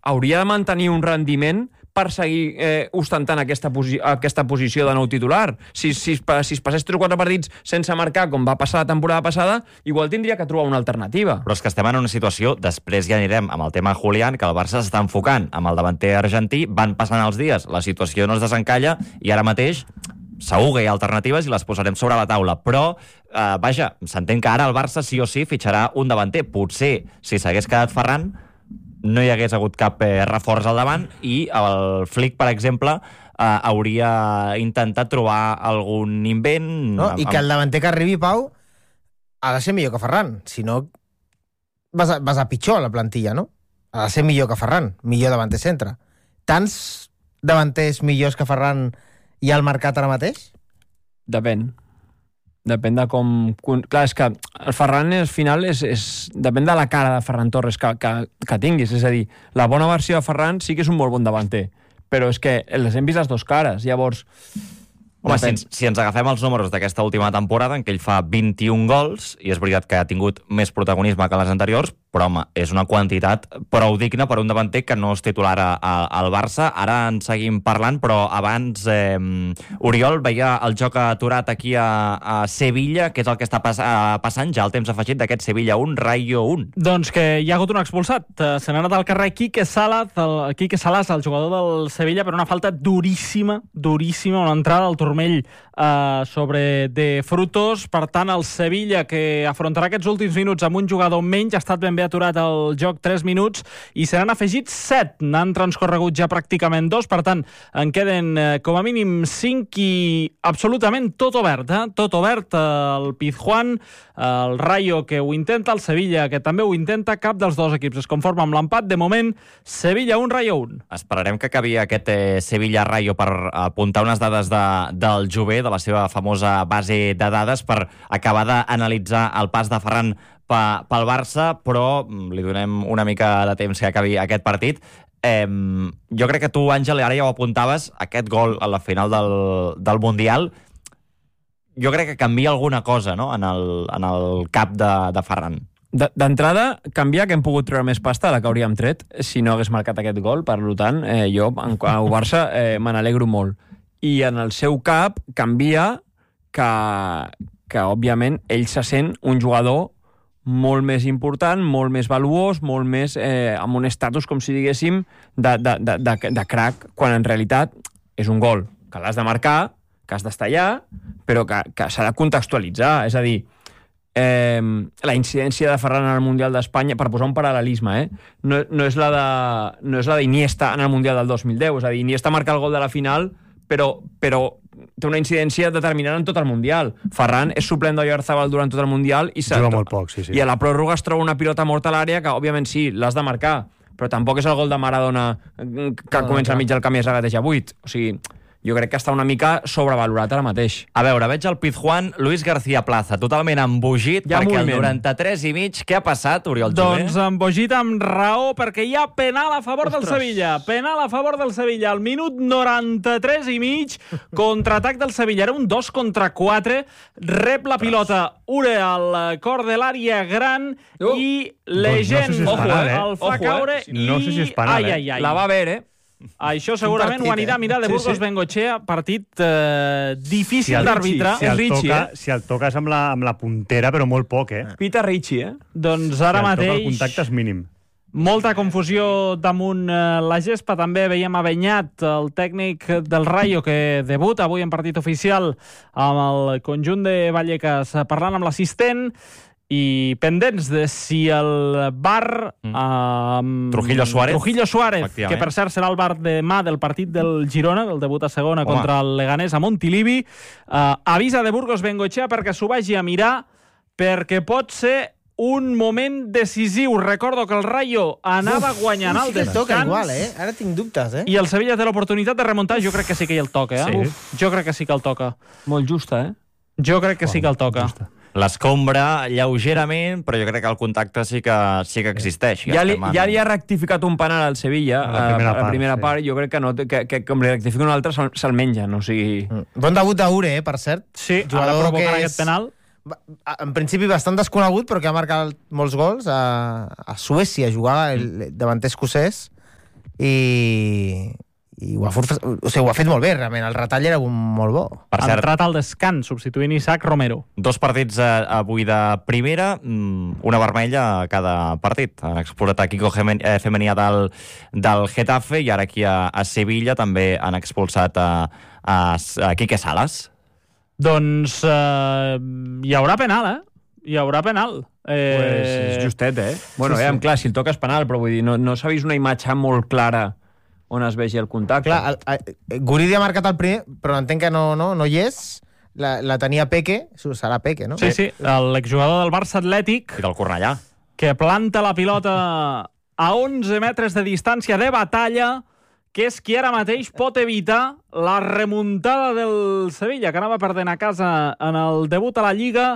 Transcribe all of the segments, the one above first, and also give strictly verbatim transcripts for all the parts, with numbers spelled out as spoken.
hauria de mantenir un rendiment per seguir eh, ostentant aquesta, posi aquesta posició de nou titular. Si, si, si es passés tres o quatre partits sense marcar, com va passar la temporada passada, igual tindria que trobar una alternativa. Però és que estem en una situació, després ja anirem amb el tema Julián, que el Barça s'està enfocant amb el davanter argentí, van passant els dies, la situació no es desencalla i ara mateix segur que hi ha alternatives i les posarem sobre la taula, però, eh, vaja, s'entén que ara el Barça sí o sí fitxarà un davanter. Potser, si s'hagués quedat Ferran, no hi hagués hagut cap eh, reforç al davant i el Flick, per exemple, eh, hauria intentat trobar algun invent... No? I que el davanter que arribi, Pau, ha de ser millor que Ferran. Si no, vas a, vas a pitjor a la plantilla, no? Ha de ser millor que Ferran, millor davanter centre. Tants davanters millors que Ferran hi ha al mercat ara mateix? Depèn. Depèn de com... Clar, és que el Ferran, al final, és, és... depèn de la cara de Ferran Torres que, que, que tinguis. És a dir, la bona versió de Ferran sí que és un molt bon davanter, però és que les hem vist les dues cares. Llavors... Home, si ens, si ens agafem els números d'aquesta última temporada, en què ell fa vint-i-un gols, i és veritat que ha tingut més protagonisme que les anteriors, però, home, és una quantitat prou digna per un davanter que no és titular a, a, al Barça. Ara en seguim parlant, però abans eh, Oriol veia el joc aturat aquí a, a Sevilla, que és el que està pass passant ja el temps afegit d'aquest Sevilla un, Rayo un. Doncs que hi ha hagut un expulsat. Se n'ha anat al carrer Quique Salas, el, Quique Salas, el jugador del Sevilla, per una falta duríssima, duríssima, una entrada al turmell eh, sobre De Frutos. Per tant, el Sevilla, que afrontarà aquests últims minuts amb un jugador menys, ha estat ben bé aturat el joc tres minuts i se n'han afegit set. N'han transcorregut ja pràcticament dos, per tant, en queden eh, com a mínim cinc i absolutament tot obert, eh? Tot obert. El Pizjuán, el Rayo, que ho intenta, el Sevilla, que també ho intenta. Cap dels dos equips es conforma amb l'empat. De moment, Sevilla un, Rayo un. Esperarem que acabi aquest eh, Sevilla-Rayo per apuntar unes dades de, del Jové, de la seva famosa base de dades, per acabar d'analitzar el pas de Ferran pel Barça, però li donem una mica de temps que acabi aquest partit. Eh, jo crec que tu, Àngel, ara ja ho apuntaves, aquest gol a la final del, del Mundial, jo crec que canvia alguna cosa, no?, en el, en el cap de, de Ferran. D'entrada, canviar que hem pogut treure més pasta de la que hauríem tret si no hagués marcat aquest gol. Per tant, eh, jo, en el Barça, eh, me n'alegro molt. I en el seu cap canvia que, que òbviament, ell se sent un jugador molt més important, molt més valuós, molt més eh, amb un estatus, com si diguéssim, de, de, de, de, de crack, quan en realitat és un gol que l'has de marcar, que has d'estallar, però que, que s'ha de contextualitzar. És a dir, eh, la incidència de Ferran en el Mundial d'Espanya, per posar un paral·lelisme, eh, no, no és la de, no és la d'Iniesta en el Mundial del dos mil deu. És a dir, Iniesta marca el gol de la final, però, però té una incidència determinant en tot el Mundial. Ferran és suplent d'Oyarzabal durant tot el Mundial i, juga molt poc, sí, sí. I a la pròrroga es troba una pilota morta a l'àrea que, òbviament, sí, l'has de marcar, però tampoc és el gol de Maradona que no, comença al mig del camí i es regateja buit. O sigui, jo crec que està una mica sobrevalorat ara mateix. A veure, veig el Pizjuán, Luis García Plaza, totalment embogit, ja perquè el noranta-tres i mig, què ha passat, Oriol Jové? Doncs embogit amb raó, perquè hi ha penal a favor Ostres. del Sevilla. Penal a favor del Sevilla. Al minut noranta-tres i mig, contraatac del Sevilla. Era un dos contra quatre. Rep la pilota Ure al cor de l'àrea gran uh. i Legend doncs no sé si és penal, eh? el fa Ojo, caure eh? No i... sé si és penal, ai, eh? ai, ai. La va veure, eh? Això segurament partit, ho anirà a mirar de Sí, Burgos sí. Bengoechea, partit eh, difícil el- d'arbitrar. Si el, Richie, toca, eh? si el toques amb la, amb la puntera, però molt poc, eh? Peter Richie, eh? Doncs ara si el toca, mateix... el contacte és mínim. Molta confusió damunt eh, la gespa. També veiem a Beñat, el tècnic del Rayo, que debuta avui en partit oficial amb el conjunt de Vallecas, parlant amb l'assistent i pendents de si el bar... Mm. Eh, Trujillo Suárez. Trujillo Suárez, Efectivament. que per cert serà el bar demà del partit del Girona, del debut a segona Home. contra el Leganés a Montilivi. Eh, avisa de Burgos Bengoechea perquè s'ho vagi a mirar, perquè pot ser un moment decisiu. Recordo que el Rayo anava Uf, guanyant al sí que el toca descans igual, eh? Ara tinc dubtes, eh? i el Sevilla té l'oportunitat de remuntar. Jo crec que sí que hi el toca, eh? Sí. Uf, jo crec que sí que el toca. Molt justa, eh? Jo crec que sí que el toca. L'escombra lleugerament, però jo crec que el contacte sí que, sí que existeix. Ja li, estem en- ja li ha rectificat un penal al Sevilla A la primera a la part, primera sí. part. Jo crec que, no, que, que com li rectifica un altre se'l se mengen. O sigui... Bon debut d'Ure, eh, per cert. Sí, ara Jugador provocant que aquest és- penal. En principi bastant desconegut, però que ha marcat molts gols a, a Suècia, jugava el davanter escocès, i, i ho, ha for... o sigui, ho ha fet molt bé, realment. El retall era un molt bo. Per Ha cert, entrat al descans, substituint Isaac Romero. dos partits eh, avui de primera, mm, una vermella a cada partit. Han expulsat a Kiko Gemen- eh, Femenia del, del Getafe i ara aquí a, a Sevilla també han expulsat a, a, a Quique Salas. Doncs eh, hi haurà penal, eh? Hi haurà penal. Eh... Pues és justet, eh? Bueno, sí, sí, sí. sí. clar, si el toques penal, però vull dir, no, no s'ha vist una imatge molt clara on es vegi el contacte. Clar, el, el, Guridi ha marcat el primer, però entenc que no, no, no hi és. La, la tenia Peque, serà Peque, no? Sí, sí, l'exjugador del Barça Atlètic, I del Cornellà. que planta la pilota a onze metres de distància de batalla, que és qui ara mateix pot evitar la remuntada del Sevilla, que anava perdent a casa en el debut a la Lliga.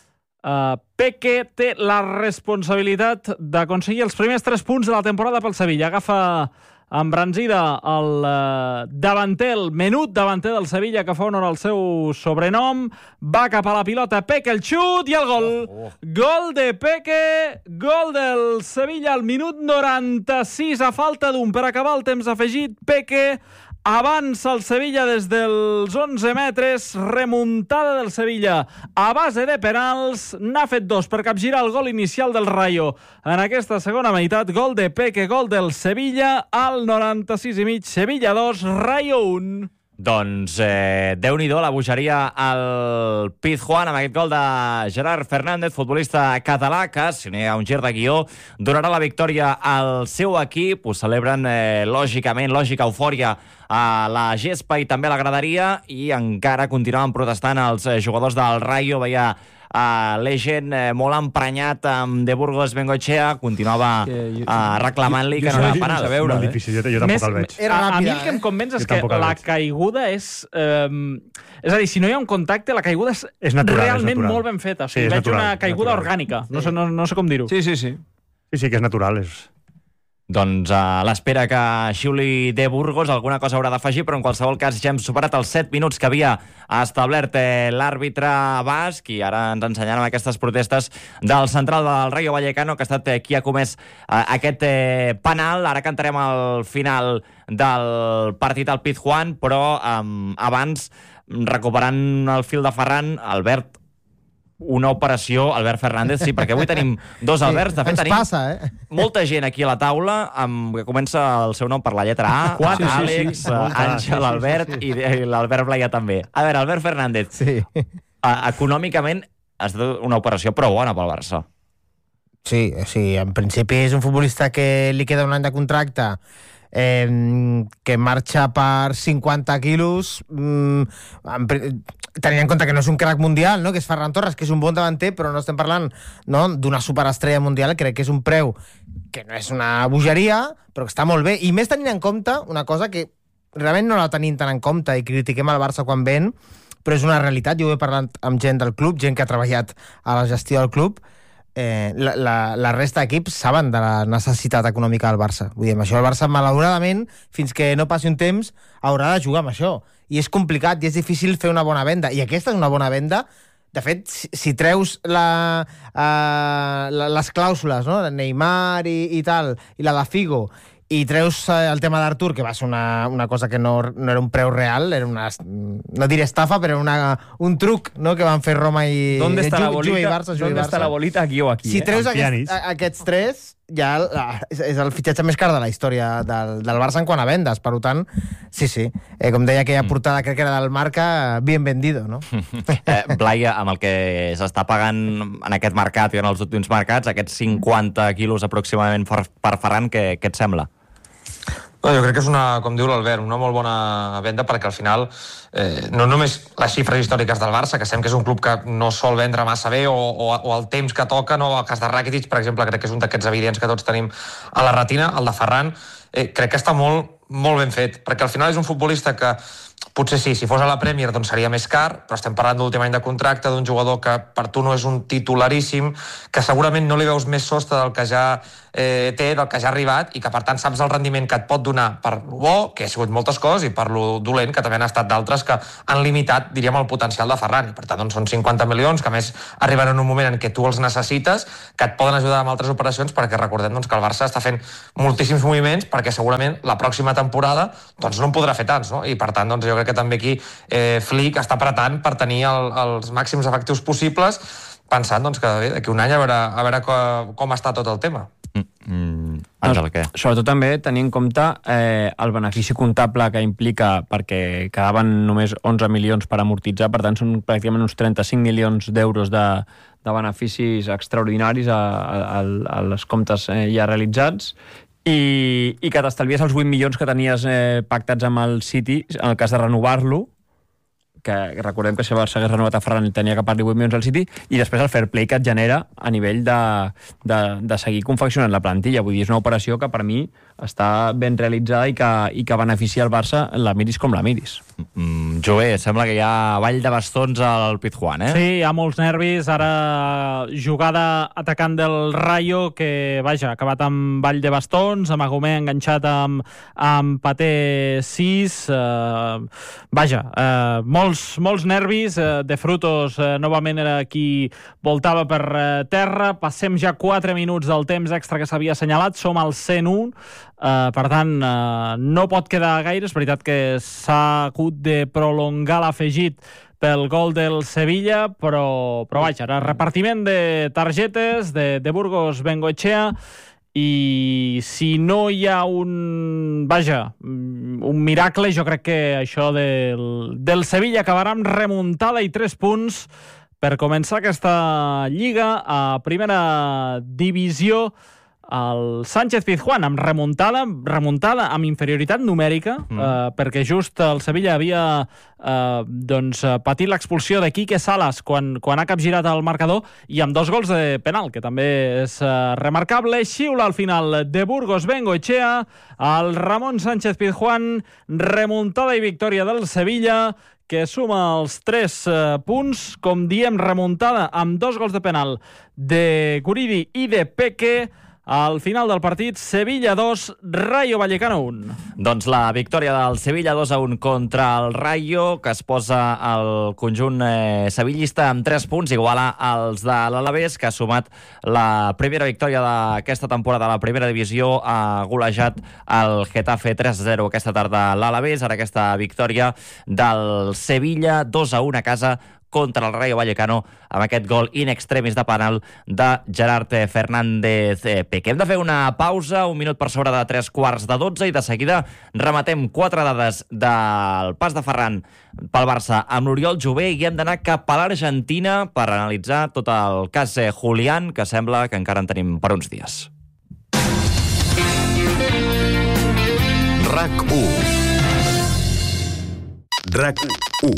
Uh, Peque té la responsabilitat d'aconseguir els primers tres punts de la temporada pel Sevilla. Agafa embranzida el uh, davanter, el menut davanter del Sevilla, que fa honor al seu sobrenom. Va cap a la pilota, Peque, el xut i el gol. Oh, oh. Gol de Peque, gol del Sevilla al minut noranta-sis, a falta d'un per acabar el temps afegit. Peque avança el Sevilla des dels onze metres, remuntada del Sevilla a base de penals, n'ha fet dos per capgirar el gol inicial del Rayo en aquesta segona meitat. Gol de Peque, gol del Sevilla al noranta-sis i mig, Sevilla dos, Rayo un. Doncs eh, Déu-n'hi-do la bogeria al Pizjuán amb aquest gol de Gerard Fernández, futbolista català, que, si no hi ha un gir de guió, donarà la victòria al seu equip. Ho celebren, eh, lògicament, lògica eufòria a la gespa i també a la graderia, i encara continuaven protestant els eh, jugadors del Rayo. Veia Uh, l'agent eh, molt emprenyat amb De Burgos Bengoechea, continuava Que jo- uh, reclamant-li que jo no sé era sense penal. veure, Molt eh? difícil, jo, jo tampoc Més- el veig. Era a, a mi ràpida, el que em eh? convenç és Jo que tampoc el la veig. caiguda és... Eh, és a dir, si no hi ha un contacte, la caiguda és, És natural, és realment natural. molt ben feta. O Sí, sigui, és veig natural, una és caiguda natural. orgànica. No sé, no, no sé com dir-ho. Sí, sí, sí. Sí, sí, que és natural. És... Doncs a l'espera que xiuli De Burgos, alguna cosa haurà d'afegir, però en qualsevol cas ja hem superat els set minuts que havia establert eh, l'àrbitre basc, i ara ens ensenyarem aquestes protestes del central del Rayo Vallecano, que ha estat eh, qui ha comès eh, aquest eh, penal. Ara cantarem al final del partit al Pizjuán, però eh, abans, recuperant el fil de Ferran, Albert, una operació, Albert Fernández, sí, perquè avui tenim dos Alberts, de fet Ens tenim passa, eh? molta gent aquí a la taula amb, que comença el seu nom per la lletra A, Quatre, sí, Àlex, sí. Molta, Àngel, sí, sí, sí, Albert sí. i, i l'Albert Blaya també. A veure, Albert Fernández, Sí. eh, econòmicament ha estat una operació prou bona pel Barça. Sí, sí, en principi és un futbolista que li queda un any de contracte, eh, que marxa per cinquanta quilos, mm, en, pri- tenint en compte que no és un crack mundial, no? Que és Ferran Torres, que és un bon davanter, però no estem parlant, no, d'una superestrella mundial. Crec que és un preu que no és una bogeria, però que està molt bé. I més tenint en compte una cosa que realment no la tenim tan en compte i critiquem el Barça quan ven, però és una realitat. Jo he parlat amb gent del club, gent que ha treballat a la gestió del club. Eh, la, la, la resta d'equips saben de la necessitat econòmica del Barça. Vull dir, amb això el Barça, malauradament, fins que no passi un temps, haurà de jugar amb això. I és complicat i és difícil fer una bona venda. I aquesta és una bona venda. De fet, si, si treus la, uh, la, les clàusules, no?, de Neymar i, i tal, i la de Figo, i treus uh, el tema d'Artur, que va ser una, una cosa que no, no era un preu real, era una, no diré estafa, però era una, un truc, no?, que van fer Roma i... ¿Dónde está la Ju- Juve i bolita? Barça, Juve i ¿Dónde Barça. está la bolita? Aquí o aquí, Si eh? treus Amb aquest, pianis. a- aquests tres, ja la, és, és el fitxatge més car de la història del, del Barça en quant a vendes. Per tant, sí, sí. Eh, com deia aquella portada, crec que era del Marca, bien vendido, no? Eh, Blaya, amb el que s'està pagant en aquest mercat i en els últims mercats, aquests cinquanta quilos aproximadament per, per Ferran, què, què et sembla? No, jo crec que és una, com diu l'Albert, una molt bona venda, perquè al final eh, no només les xifres històriques del Barça, que sabem que és un club que no sol vendre massa bé, o, o, o el temps que toca, no? El cas de Rakitic, per exemple, crec que és un d'aquests evidents que tots tenim a la retina. El de Ferran, eh, crec que està molt, molt ben fet, perquè al final és un futbolista que potser sí, si fos a la Premier doncs seria més car, però estem parlant d'últim any de contracte, d'un jugador que per tu no és un titularíssim, que segurament no li veus més sostre del que ja eh, té, del que ja ha arribat, i que per tant saps el rendiment que et pot donar per lo bo, que ha sigut moltes coses, i per lo dolent, que també han estat d'altres que han limitat, diríem, el potencial de Ferran. I per tant, doncs, són cinquanta milions, que a més arriben en un moment en què tu els necessites, que et poden ajudar amb altres operacions, perquè recordem doncs, que el Barça està fent moltíssims moviments, perquè segurament la pròxima temporada doncs, no en podrà fer tants, no? I per tant, doncs, jo crec que també aquí eh, Flick està apretant per tenir el, els màxims efectius possibles, pensant doncs, que bé, d'aquí un any a veure, a veure com, com està tot el tema. Mm, Àngel, què? Sobretot també tenir en compte eh, el benefici comptable que implica, perquè quedaven només onze milions per amortitzar, per tant són pràcticament uns trenta-cinc milions d'euros de, de beneficis extraordinaris a, a, a les comptes eh, ja realitzats, i, i que t'estalvies els vuit milions que tenies eh, pactats amb el City en el cas de renovar-lo, que recordem que si el Barça hagués renovat a Ferran tenia que pagar vuit milions al City, i després el fair play que et genera a nivell de, de, de seguir confeccionant la plantilla. Vull dir, és una operació que per mi està ben realitzada i que, i que beneficia el Barça, la miris com la miris. Mm, Joé, sembla que hi ha ball de bastons al Pizjuán, eh? Sí, hi ha molts nervis. Ara jugada atacant del Rayo, que, vaja, ha acabat amb ball de bastons, amb Agumé enganxat amb, amb Paté sis. Uh, vaja, uh, molts, molts nervis. Uh, de Frutos uh, novament era qui voltava per uh, terra. Passem ja quatre minuts del temps extra que s'havia assenyalat. Som al cent u. Uh, per tant, uh, no pot quedar gaire. És veritat que s'ha hagut de prolongar l'afegit pel gol del Sevilla, però, però vaja, era repartiment de targetes de, de Burgos Bengoechea, i si no hi ha un, vaja, un miracle, jo crec que això del, del Sevilla acabarà amb remuntada i tres punts per començar aquesta Lliga a primera divisió. El Sánchez Pizjuán amb remuntada, remuntada amb inferioritat numèrica, mm. eh, perquè just el Sevilla havia eh, doncs, patit l'expulsió de Quique Salas quan, quan ha capgirat el marcador, i amb dos gols de penal, que també és eh, remarcable. Xiula al final de Burgos Bengoechea, el Ramon Sánchez Pizjuán, remuntada i victòria del Sevilla, que suma els tres eh, punts, com diem, remuntada amb dos gols de penal de Guridi i de Peque. Al final del partit, Sevilla dos, Rayo Vallecano un. Doncs la victòria del Sevilla dos a un contra el Rayo, que es posa al conjunt eh, sevillista amb tres punts, iguala als de l'Alavés, que ha sumat la primera victòria d'aquesta temporada a la primera divisió, ha golejat el Getafe tres a zero aquesta tarda a l'Alavés. Ara aquesta victòria del Sevilla dos a un a casa contra el Rayo Vallecano, amb aquest gol in extremis de penal de Gerard Fernández Peque. Hem de fer una pausa, un minut per sobre de tres quarts de dotze, i de seguida rematem quatre dades del pas de Ferran pel Barça amb l'Oriol Jové, i hem d'anar cap a l'Argentina per analitzar tot el cas Julián, que sembla que encara en tenim per uns dies. RAC u. RAC u.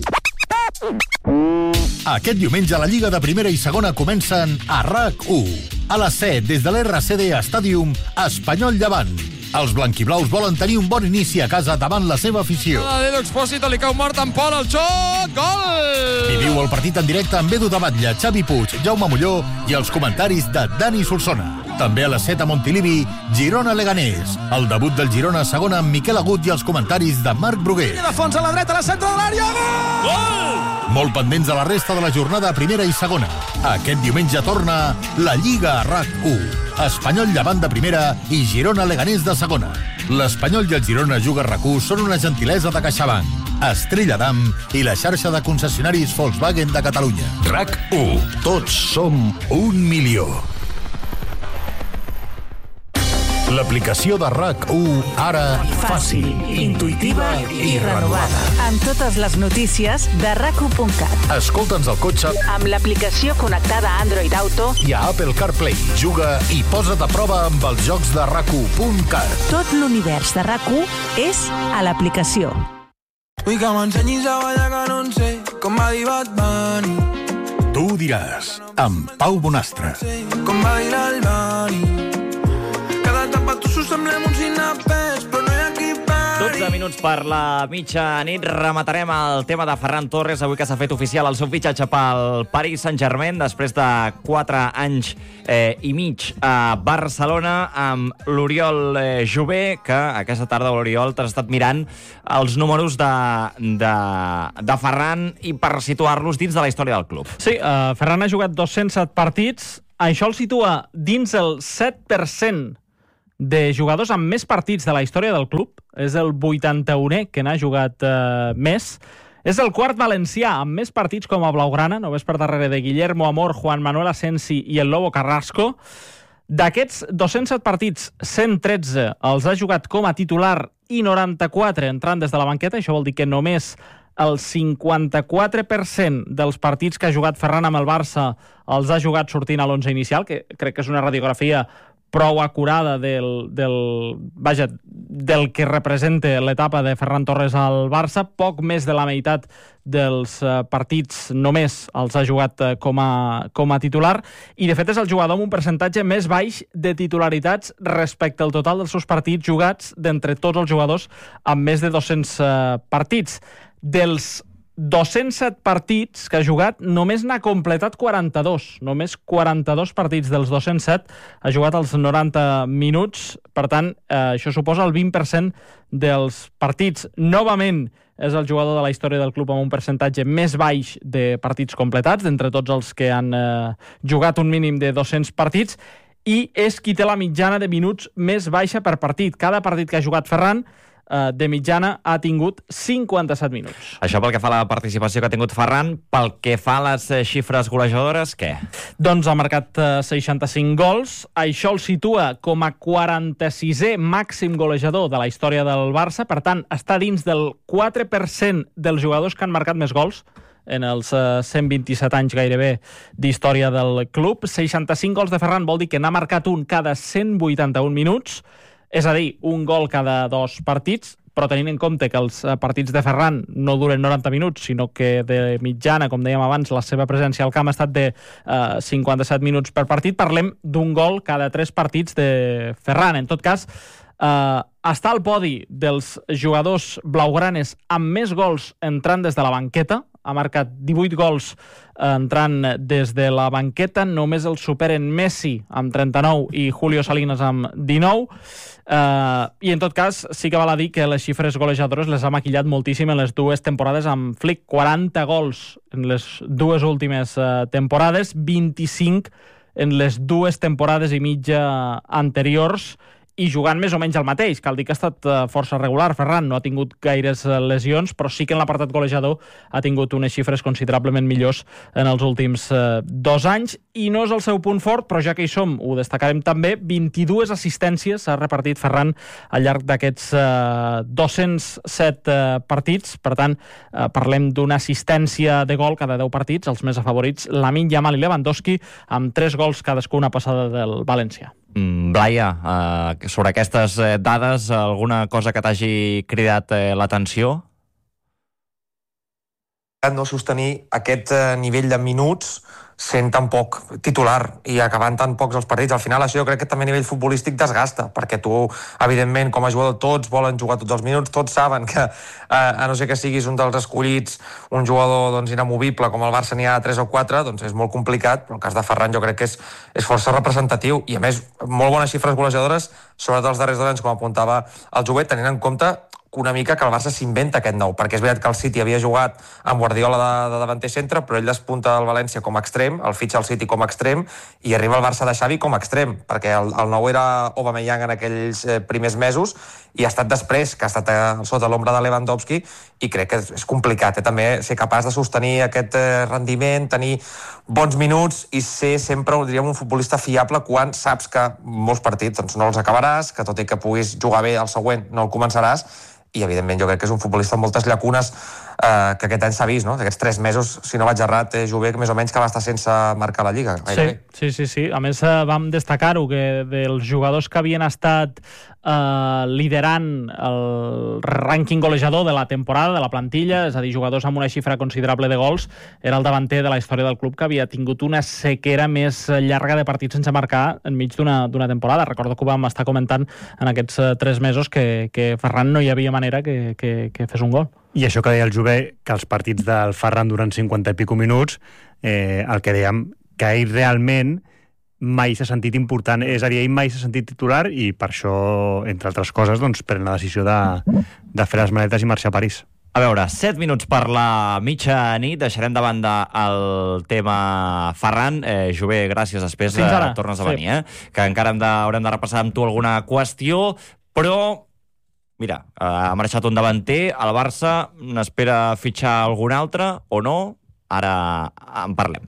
Aquest diumenge la Lliga de Primera i Segona comencen a RAC u. A les set, des de l'R C D Stadium, Espanyol Llevant. Els blanquiblaus volen tenir un bon inici a casa davant la seva afició. Edu Expósito, li cau mort en Pol, el xot, gol! Viviu el partit en directe amb Edu de Batlle, Xavi Puig, Jaume Molló i els comentaris de Dani Solsona. També a les set a Montilivi, Girona Leganés. El debut del Girona a segona amb Miquel Agut i els comentaris de Marc Bruguer. I de fons a la dreta, a la centre de l'àrea, gol! Gol! Molt pendents de la resta de la jornada a primera i segona. Aquest diumenge torna la Lliga a RAC u. Espanyol Llevant de primera i Girona Leganés de segona. L'Espanyol i el Girona Juga RAC u són una gentilesa de CaixaBank, Estrella Damm i la xarxa de concessionaris Volkswagen de Catalunya. RAC u. Tots som un milió. L'aplicació de RAC u, ara fàcil, intuïtiva i renovada. Amb totes les notícies de rac u punt cat. Escolta'ns al cotxe amb l'aplicació connectada a Android Auto i a Apple CarPlay. Juga i posa't a prova amb els jocs de rac u punt cat. Tot l'univers de RAC u és a l'aplicació. Vull que m'ensenyis a ballar que no en sé, com va dir Bad Bunny. Tu ho diràs, amb Pau Bonastre. Com va dir l'Albani. Cada etapa tu semblem uns inapers, però no hi ha qui pari. dotze quatre minuts per la mitja nit. Rematarem el tema de Ferran Torres, avui que s'ha fet oficial el seu fitxatge pel Paris Saint-Germain, després de quatre anys eh, i mig a Barcelona, amb l'Oriol eh, Jové, que aquesta tarda, l'Oriol, t'has estat mirant els números de, de, de Ferran i per situar-los dins de la història del club. Sí, uh, Ferran ha jugat dos-cents set partits. Això el situa dins el set per cent de jugadors amb més partits de la història del club. És el vuitanta-unè que n'ha jugat eh, més. És el quart valencià amb més partits com a blaugrana, només per darrere de Guillermo Amor, Juan Manuel Asensi i el Lobo Carrasco. D'aquests dos-cents set partits, cent tretze els ha jugat com a titular i noranta-quatre entrant des de la banqueta. Això vol dir que només el cinquanta-quatre per cent dels partits que ha jugat Ferran amb el Barça els ha jugat sortint a l'onze inicial, que crec que és una radiografia prou acurada del, del, vaja, del que representa l'etapa de Ferran Torres al Barça. Poc més de la meitat dels uh, partits només els ha jugat uh, com, a, com a titular, i de fet és el jugador amb un percentatge més baix de titularitats respecte al total dels seus partits jugats d'entre tots els jugadors amb més de dos-cents uh, partits. Dels dos-cents set partits que ha jugat, només n'ha completat quaranta-dos. Només quaranta-dos partits dels dos-cents set ha jugat els noranta minuts. Per tant, eh, això suposa el vint per cent dels partits. Novament, és el jugador de la història del club amb un percentatge més baix de partits completats, d'entre tots els que han eh, jugat un mínim de dos-cents partits, i és qui té la mitjana de minuts més baixa per partit. Cada partit que ha jugat Ferran, de mitjana, ha tingut cinquanta-set minuts. Això pel que fa a la participació que ha tingut Ferran. Pel que fa a les xifres golejadores, què? Doncs ha marcat seixanta-cinc gols. Això el situa com a quaranta-sisè màxim golejador de la història del Barça. Per tant, està dins del quatre per cent dels jugadors que han marcat més gols en els cent vint-i-set anys gairebé d'història del club. seixanta-cinc gols de Ferran vol dir que n'ha marcat un cada cent vuitanta-un minuts. És a dir, un gol cada dos partits, però tenint en compte que els partits de Ferran no duren noranta minuts, sinó que de mitjana, com dèiem abans, la seva presència al camp ha estat de eh, cinquanta-set minuts per partit, parlem d'un gol cada tres partits de Ferran. En tot cas, eh, està al podi dels jugadors blaugranes amb més gols entrant des de la banqueta. Ha marcat divuit gols entrant des de la banqueta. Només el superen Messi amb trenta-nou i Julio Salinas amb dinou. Uh, I en tot cas sí que val a dir que les xifres golejadores les ha maquillat moltíssim en les dues temporades amb Flick. Quaranta gols en les dues últimes uh, temporades, vint-i-cinc en les dues temporades i mitja anteriors, i jugant més o menys el mateix. Cal dir que ha estat força regular. Ferran no ha tingut gaires lesions, però sí que en l'apartat golejador ha tingut unes xifres considerablement millors en els últims eh, dos anys, i no és el seu punt fort, però ja que hi som, ho destacarem també. vint-i-dues assistències ha repartit Ferran al llarg d'aquests eh, dos-cents set eh, partits. Per tant, eh, parlem d'una assistència de gol cada deu partits. Els més afavorits, Lamine Yamal i Lewandowski, amb tres gols cadascuna passada del València. Mm, Blaia, eh, sobre aquestes eh, dades, alguna cosa que t'hagi cridat eh, l'atenció? No sostenir aquest eh, nivell de minuts sent tan poc titular i acabant tan pocs els partits. Al final això jo crec que també a nivell futbolístic desgasta, perquè tu, evidentment, com a jugador, tots volen jugar tots els minuts, tots saben que, eh, a no ser que siguis un dels escollits, un jugador doncs, inamovible, com el Barça n'hi ha tres o quatre, doncs és molt complicat, però el cas de Ferran jo crec que és, és força representatiu, i a més, molt bones xifres golejadores, sobretot els darrers dos anys, com apuntava el Jové, tenint en compte una mica que el Barça s'inventa aquest nou, perquè és veritat que el City havia jugat amb Guardiola de, de davanter centre, però ell despunta el València com a extrem, el fitxa el City com a extrem, i arriba el Barça de Xavi com a extrem, perquè el, el nou era Aubameyang en aquells eh, primers mesos, i ha estat després, que ha estat eh, sota l'ombra de Lewandowski, i crec que és, és complicat, eh, també ser capaç de sostenir aquest eh, rendiment, tenir bons minuts i ser sempre, diríem, un futbolista fiable quan saps que molts partits doncs, no els acabaràs, que tot i que puguis jugar bé el següent no el començaràs, i evidentment jo crec que és un futbolista amb moltes llacunes eh, que aquest any s'ha vist, no? D'aquests tres mesos, si no vaig errat, eh, Jové més o menys que va estar sense marcar la Lliga. Sí, sí, sí, sí. A més, vam destacar-ho, que dels jugadors que havien estat eh, liderant el rànquing golejador de la temporada, de la plantilla, és a dir, jugadors amb una xifra considerable de gols. Era el davanter de la història del club que havia tingut una sequera més llarga de partits sense marcar enmig d'una temporada. Recordo que ho vam estar comentant en aquests tres mesos que, que Ferran no hi havia manera que, que, que fes un gol. I això que deia el Jové, que els partits del Ferran duren cinquanta i pico minuts, eh, el que dèiem, que ell realment mai s'ha sentit important, és a dir, ell mai s'ha sentit titular i per això, entre altres coses, doncs, pren la decisió de, de fer les maletes i marxar a París. A veure, set minuts per la mitja nit, deixarem de banda el tema Ferran. Eh, Jové, gràcies, després eh, tornes a venir, sí. eh? Que encara hem de, haurem de repassar amb tu alguna qüestió, però, mira, eh, ha marxat un davanter, el Barça n'espera fitxar algun altre o no? Ara en parlem.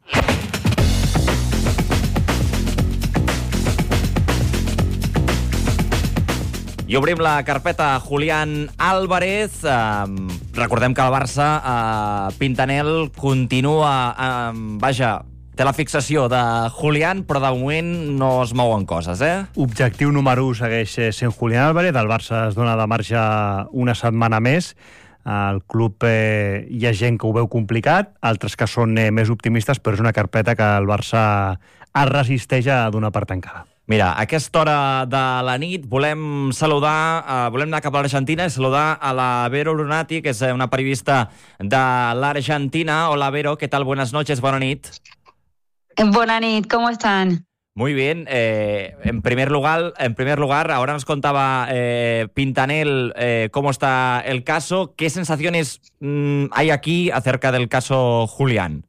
I obrim la carpeta Julián Álvarez. Eh, recordem que el Barça, eh, Pintanel, continua... Eh, vaja, té la fixació de Julián, però de moment no es mouen coses, eh? Objectiu número u segueix sent Julián Álvarez. El Barça es dona de marge una setmana més. Al club eh, hi ha gent que ho veu complicat, altres que són eh, més optimistes, però és una carpeta que el Barça es resisteix a donar per tancada. Mira, a aquesta hora de la nit volem saludar, eh, volem anar cap a l'Argentina i saludar a la Vero Lunati, que és una periodista de l'Argentina. Hola, Vero, ¿qué tal? Buenas noches, bona nit. Buena nit, ¿cómo están? Muy bien. Eh, en primer lugar, en primer lugar, ahora nos contaba eh, Pintanel eh, cómo está el caso. ¿Qué sensaciones mmm, hay aquí acerca del caso Julián?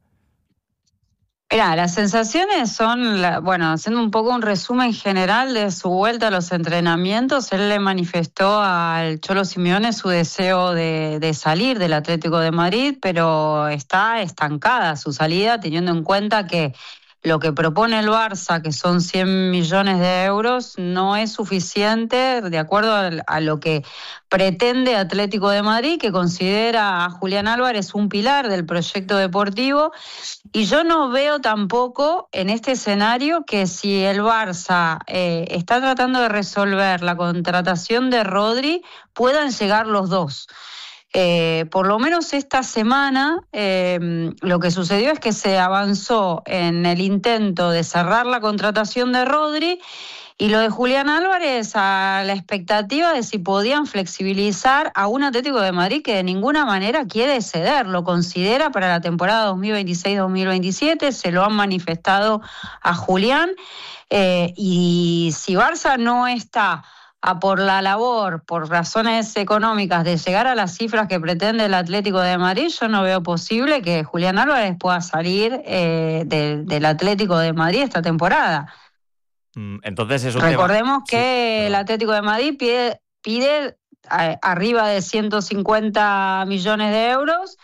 Mira, las sensaciones son, la, bueno, haciendo un poco un resumen general de su vuelta a los entrenamientos, él le manifestó al Cholo Simeone su deseo de, de salir del Atlético de Madrid, pero está estancada su salida, teniendo en cuenta que lo que propone el Barça, que son cien millones de euros, no es suficiente de acuerdo a, a lo que pretende Atlético de Madrid, que considera a Julián Álvarez un pilar del proyecto deportivo. Y yo no veo tampoco en este escenario que si el Barça eh, está tratando de resolver la contratación de Rodri, puedan llegar los dos. Eh, por lo menos esta semana eh, lo que sucedió es que se avanzó en el intento de cerrar la contratación de Rodri y lo de Julián Álvarez a la expectativa de si podían flexibilizar a un Atlético de Madrid que de ninguna manera quiere ceder, lo considera para la temporada dos mil veintiséis dos mil veintisiete, se lo han manifestado a Julián eh, y si Barça no está a por la labor, por razones económicas, de llegar a las cifras que pretende el Atlético de Madrid, yo no veo posible que Julián Álvarez pueda salir eh, de, del Atlético de Madrid esta temporada. Entonces es un Recordemos tema... que sí, el Atlético de Madrid pide, pide a, arriba de ciento cincuenta millones de euros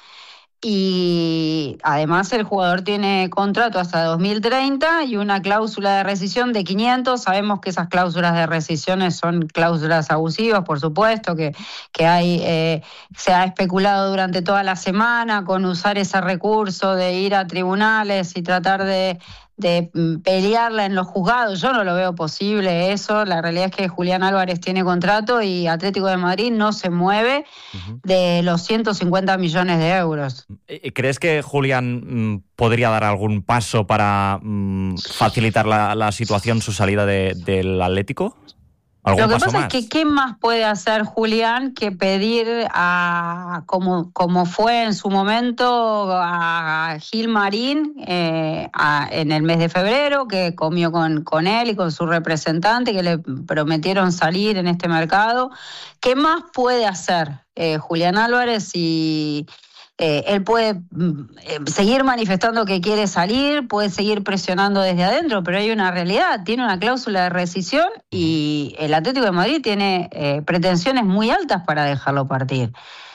y además el jugador tiene contrato hasta dos mil treinta y una cláusula de rescisión de quinientos. Sabemos que esas cláusulas de rescisión son cláusulas abusivas, por supuesto, que, que hay, eh, se ha especulado durante toda la semana con usar ese recurso de ir a tribunales y tratar de, de pelearla en los juzgados. Yo no lo veo posible eso. La realidad es que Julián Álvarez tiene contrato y Atlético de Madrid no se mueve uh-huh. de los ciento cincuenta millones de euros. ¿Crees que Julián mmm, podría dar algún paso para mmm, facilitar la, la situación, su salida de, del Atlético? Lo que paso pasa más? es que ¿qué más puede hacer Julián que pedir a, como, como fue en su momento a Gil Marín eh, a, en el mes de febrero, que comió con, con él y con su representante, que le prometieron salir en este mercado? ¿Qué más puede hacer eh, Julián Álvarez y... Eh, él puede eh, seguir manifestando que quiere salir, puede seguir presionando desde adentro, pero hay una realidad, tiene una cláusula de rescisión y el Atlético de Madrid tiene eh, pretensiones muy altas para dejarlo partir.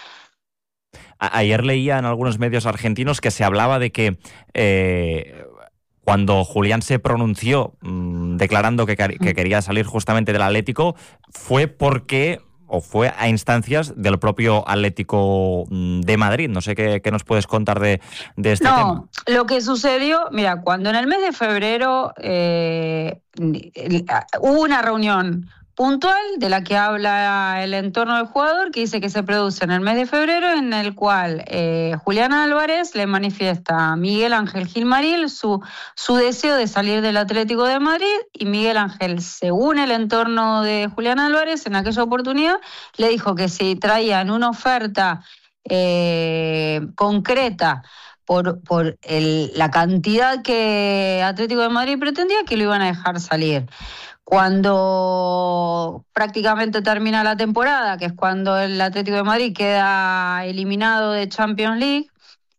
Ayer leía en algunos medios argentinos que se hablaba de que eh, cuando Julián se pronunció mmm, declarando que, que quería salir justamente del Atlético fue porque... o fue a instancias del propio Atlético de Madrid. No sé qué, qué nos puedes contar de, de este no, tema. No, lo que sucedió, mira, cuando en el mes de febrero eh, hubo una reunión puntual de la que habla el entorno del jugador, que dice que se produce en el mes de febrero, en el cual eh, Julián Álvarez le manifiesta a Miguel Ángel Gilmaril su, su deseo de salir del Atlético de Madrid, y Miguel Ángel, según el entorno de Julián Álvarez, en aquella oportunidad le dijo que si traían una oferta eh, concreta por, por el, la cantidad que Atlético de Madrid pretendía, que lo iban a dejar salir. Cuando prácticamente termina la temporada, que es cuando el Atlético de Madrid queda eliminado de Champions League,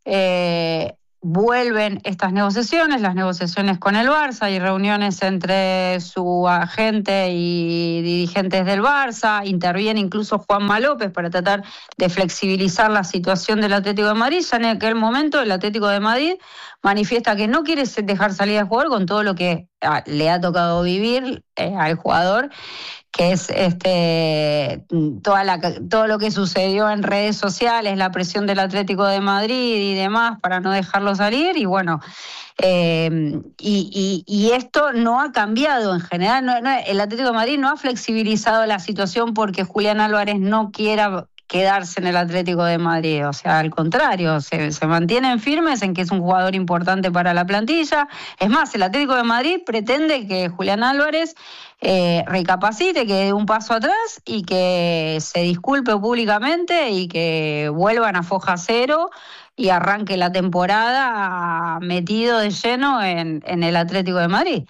eh, vuelven estas negociaciones, las negociaciones con el Barça, y reuniones entre su agente y dirigentes del Barça, interviene incluso Juanma López para tratar de flexibilizar la situación del Atlético de Madrid. Ya en aquel momento el Atlético de Madrid manifiesta que no quiere dejar salir al jugador con todo lo que ah, le ha tocado vivir eh, al jugador, que es este toda la, todo lo que sucedió en redes sociales, la presión del Atlético de Madrid y demás para no dejarlo salir, y bueno, eh, y, y, y esto no ha cambiado en general. No, no, el Atlético de Madrid no ha flexibilizado la situación porque Julián Álvarez no quiera quedarse en el Atlético de Madrid, o sea, al contrario, se, se mantienen firmes en que es un jugador importante para la plantilla. Es más, el Atlético de Madrid pretende que Julián Álvarez eh, recapacite, que dé un paso atrás y que se disculpe públicamente y que vuelvan a foja cero y arranque la temporada metido de lleno en, en el Atlético de Madrid.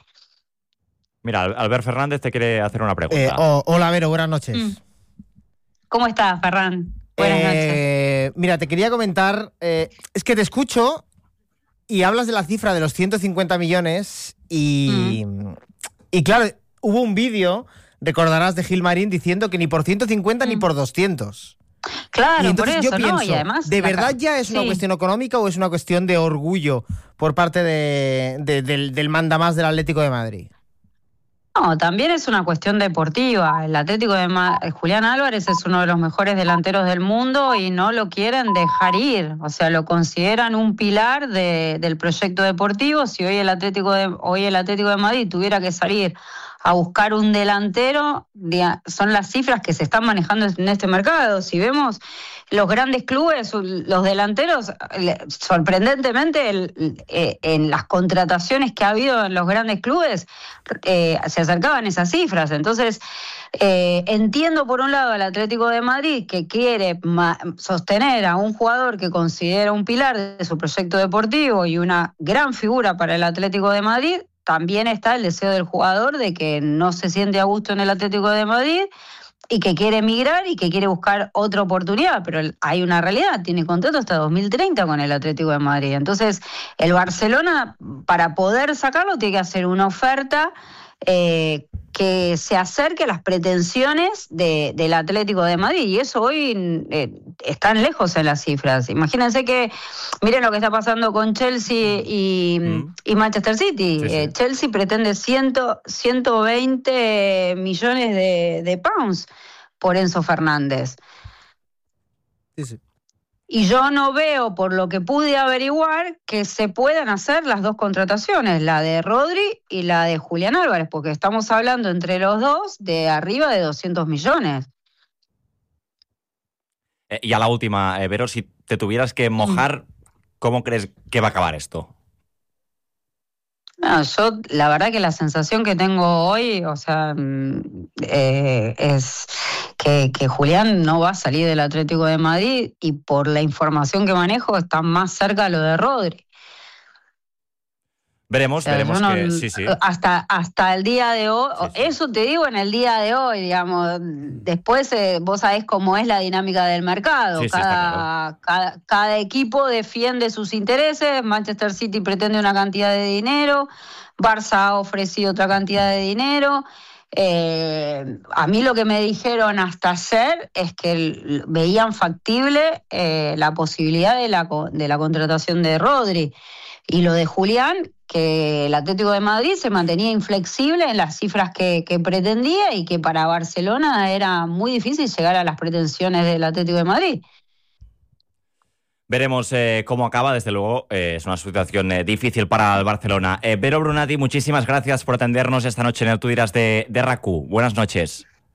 Mira, Albert Fernández te quiere hacer una pregunta. Eh, oh, hola, Vero, buenas noches. Mm. ¿Cómo estás, Ferran? Buenas eh, noches. Mira, te quería comentar, eh, es que te escucho y hablas de la cifra de los ciento cincuenta millones y, mm. y claro, hubo un vídeo, recordarás, de Gilmarín diciendo que ni por ciento cincuenta mm. ni por doscientos. Claro, y entonces por eso, yo pienso, ¿no? Y además, ¿de la... verdad ya es una sí. cuestión económica o es una cuestión de orgullo por parte de, de, del, del mandamás del Atlético de Madrid? No, también es una cuestión deportiva. El Atlético de Ma- Julián Álvarez es uno de los mejores delanteros del mundo y no lo quieren dejar ir. O sea, lo consideran un pilar de, del proyecto deportivo. Si hoy el Atlético de, hoy el Atlético de Madrid tuviera que salir a buscar un delantero, son las cifras que se están manejando en este mercado. Si vemos los grandes clubes, los delanteros, sorprendentemente el, eh, en las contrataciones que ha habido en los grandes clubes, eh, se acercaban esas cifras. Entonces, eh, entiendo por un lado al Atlético de Madrid que quiere ma- sostener a un jugador que considera un pilar de su proyecto deportivo y una gran figura para el Atlético de Madrid. También está el deseo del jugador de que no se siente a gusto en el Atlético de Madrid y que quiere emigrar y que quiere buscar otra oportunidad, pero hay una realidad, tiene contrato hasta dos mil treinta con el Atlético de Madrid. Entonces, el Barcelona, para poder sacarlo, tiene que hacer una oferta eh, que se acerque a las pretensiones de, del Atlético de Madrid, y eso hoy eh, están lejos en las cifras. Imagínense que, miren lo que está pasando con Chelsea y, mm. y Manchester City. Sí, sí. Eh, Chelsea pretende ciento, ciento veinte millones de, de pounds por Enzo Fernández. Sí, sí. Y yo no veo, por lo que pude averiguar, que se puedan hacer las dos contrataciones, la de Rodri y la de Julián Álvarez, porque estamos hablando entre los dos de arriba de doscientos millones. Eh, y a la última, eh, Vero, si te tuvieras que mojar, mm. ¿cómo crees que va a acabar esto? No, yo la verdad que la sensación que tengo hoy, o sea, eh, es que, que Julián no va a salir del Atlético de Madrid, y por la información que manejo está más cerca de lo de Rodri. Veremos, o sea, veremos no, que sí, sí. Hasta, hasta el día de hoy, sí, sí. Eso te digo en el día de hoy, digamos. Después eh, vos sabés cómo es la dinámica del mercado. Sí, cada, sí, claro. cada, cada equipo defiende sus intereses. Manchester City pretende una cantidad de dinero, Barça ha ofrecido otra cantidad de dinero. Eh, a mí lo que me dijeron hasta ayer es que veían factible eh, la posibilidad de la, de la contratación de Rodri. Y lo de Julián, que el Atlético de Madrid se mantenía inflexible en las cifras que, que pretendía, y que para Barcelona era muy difícil llegar a las pretensiones del Atlético de Madrid. Veremos eh, cómo acaba. Desde luego eh, es una situación eh, difícil para el Barcelona. Eh, Vero Brunati, muchísimas gracias por atendernos esta noche en el Tú Dirás de, de R A C U. Buenas noches.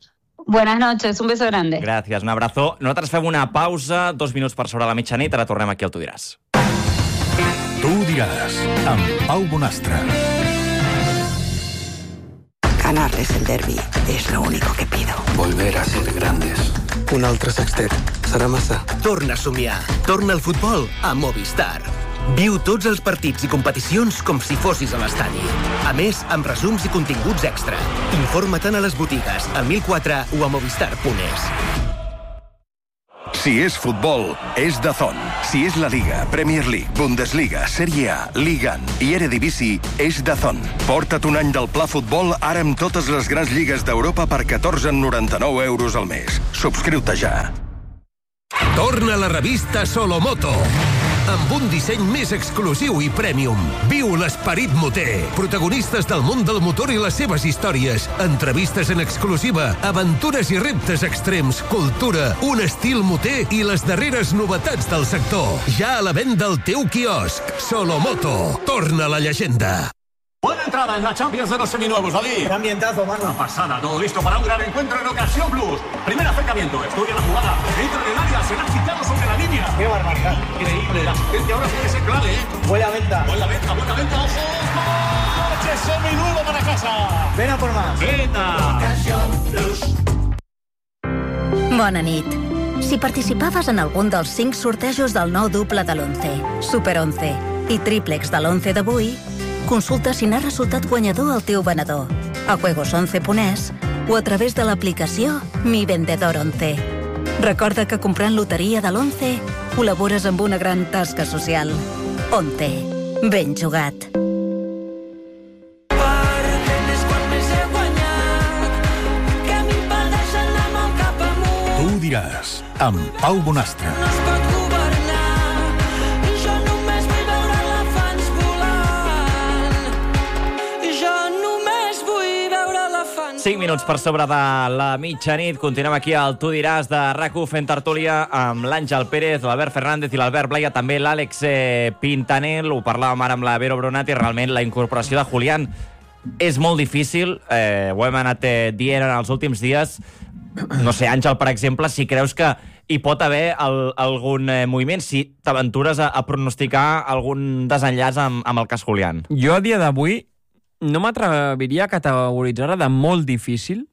Buenas noches, un beso grande. Gràcies, un abrazo. Nosaltres fem una pausa, dos minuts per sobre la mitjanit, ara tornem aquí al Tu diràs. Tu diràs, amb Pau Bonastre. Ganarles el derbi es lo único que pido. Volver a ser grandes. Un altre sextet. Serà massa. Torna a somiar. Torna al futbol a Movistar. Viu tots els partits i competicions com si fossis a l'estadi. A més, amb resums i continguts extra. Informa-te'n a les botigues, al mil quatre o a movistar punt es. Si és futbol, és DAZN. Si és la Liga, Premier League, Bundesliga, Serie A, Liga i Eredivisie, és DAZN. Porta't un any del Pla Futbol ara amb totes les grans lligues d'Europa per catorze coma noranta-nou euros al mes. Subscriu-te ja. Torna la revista Solomoto, amb un disseny més exclusiu i premium. Viu l'esperit moter. Protagonistes del món del motor i les seves històries. Entrevistes en exclusiva, aventures i reptes extrems, cultura, un estil moter i les darreres novetats del sector. Ja a la venda al teu quiosc. Solomoto. Torna la llegenda. Buena entrada en la Champions de los seminuevos, Ali. Qué ambientazo, mano. Una pasada, todo listo para un gran encuentro en Ocasión Plus. Primer acercamiento, estudia la jugada. Entra en el área, se la ha quitado sobre la línea. Qué barbaridad. Increíble, la asistencia ahora sí que es clave, ¿eh? Buena venta. Buena venta, buena venta, ojo. ¡Coche seminuevo para casa! Ven a por más. Venta. Ocasión Plus. Bona nit. Si participaves en algun dels cinc sortejos del nou duple de l'once, Super once i tríplex de l'once d'avui, consulta si n'ha resultat guanyador el teu venedor a juegos once punt es o a través de l'aplicació Mi Vendedor once. Recorda que comprant loteria de l'once col·labores amb una gran tasca social. once. Ben jugat. Tu diràs, amb Pau Bonastre. cinc minuts per sobre de la mitjanit. Continuem aquí al Tu diràs de RAC u fent tertúlia amb l'Àngel Pérez, l'Albert Fernández i l'Albert Blaya, també l'Àlex eh, Pintanel. Ho parlàvem ara amb la Vero Brunati. Realment la incorporació de Julián és molt difícil. Eh, ho hem anat eh, dient en els últims dies. No sé, Àngel, per exemple, si creus que hi pot haver el, algun eh, moviment, si t'aventures a, a pronosticar algun desenllaç amb, amb el cas Julián. Jo a dia d'avui no m'atreviria a categoritzar de molt difícil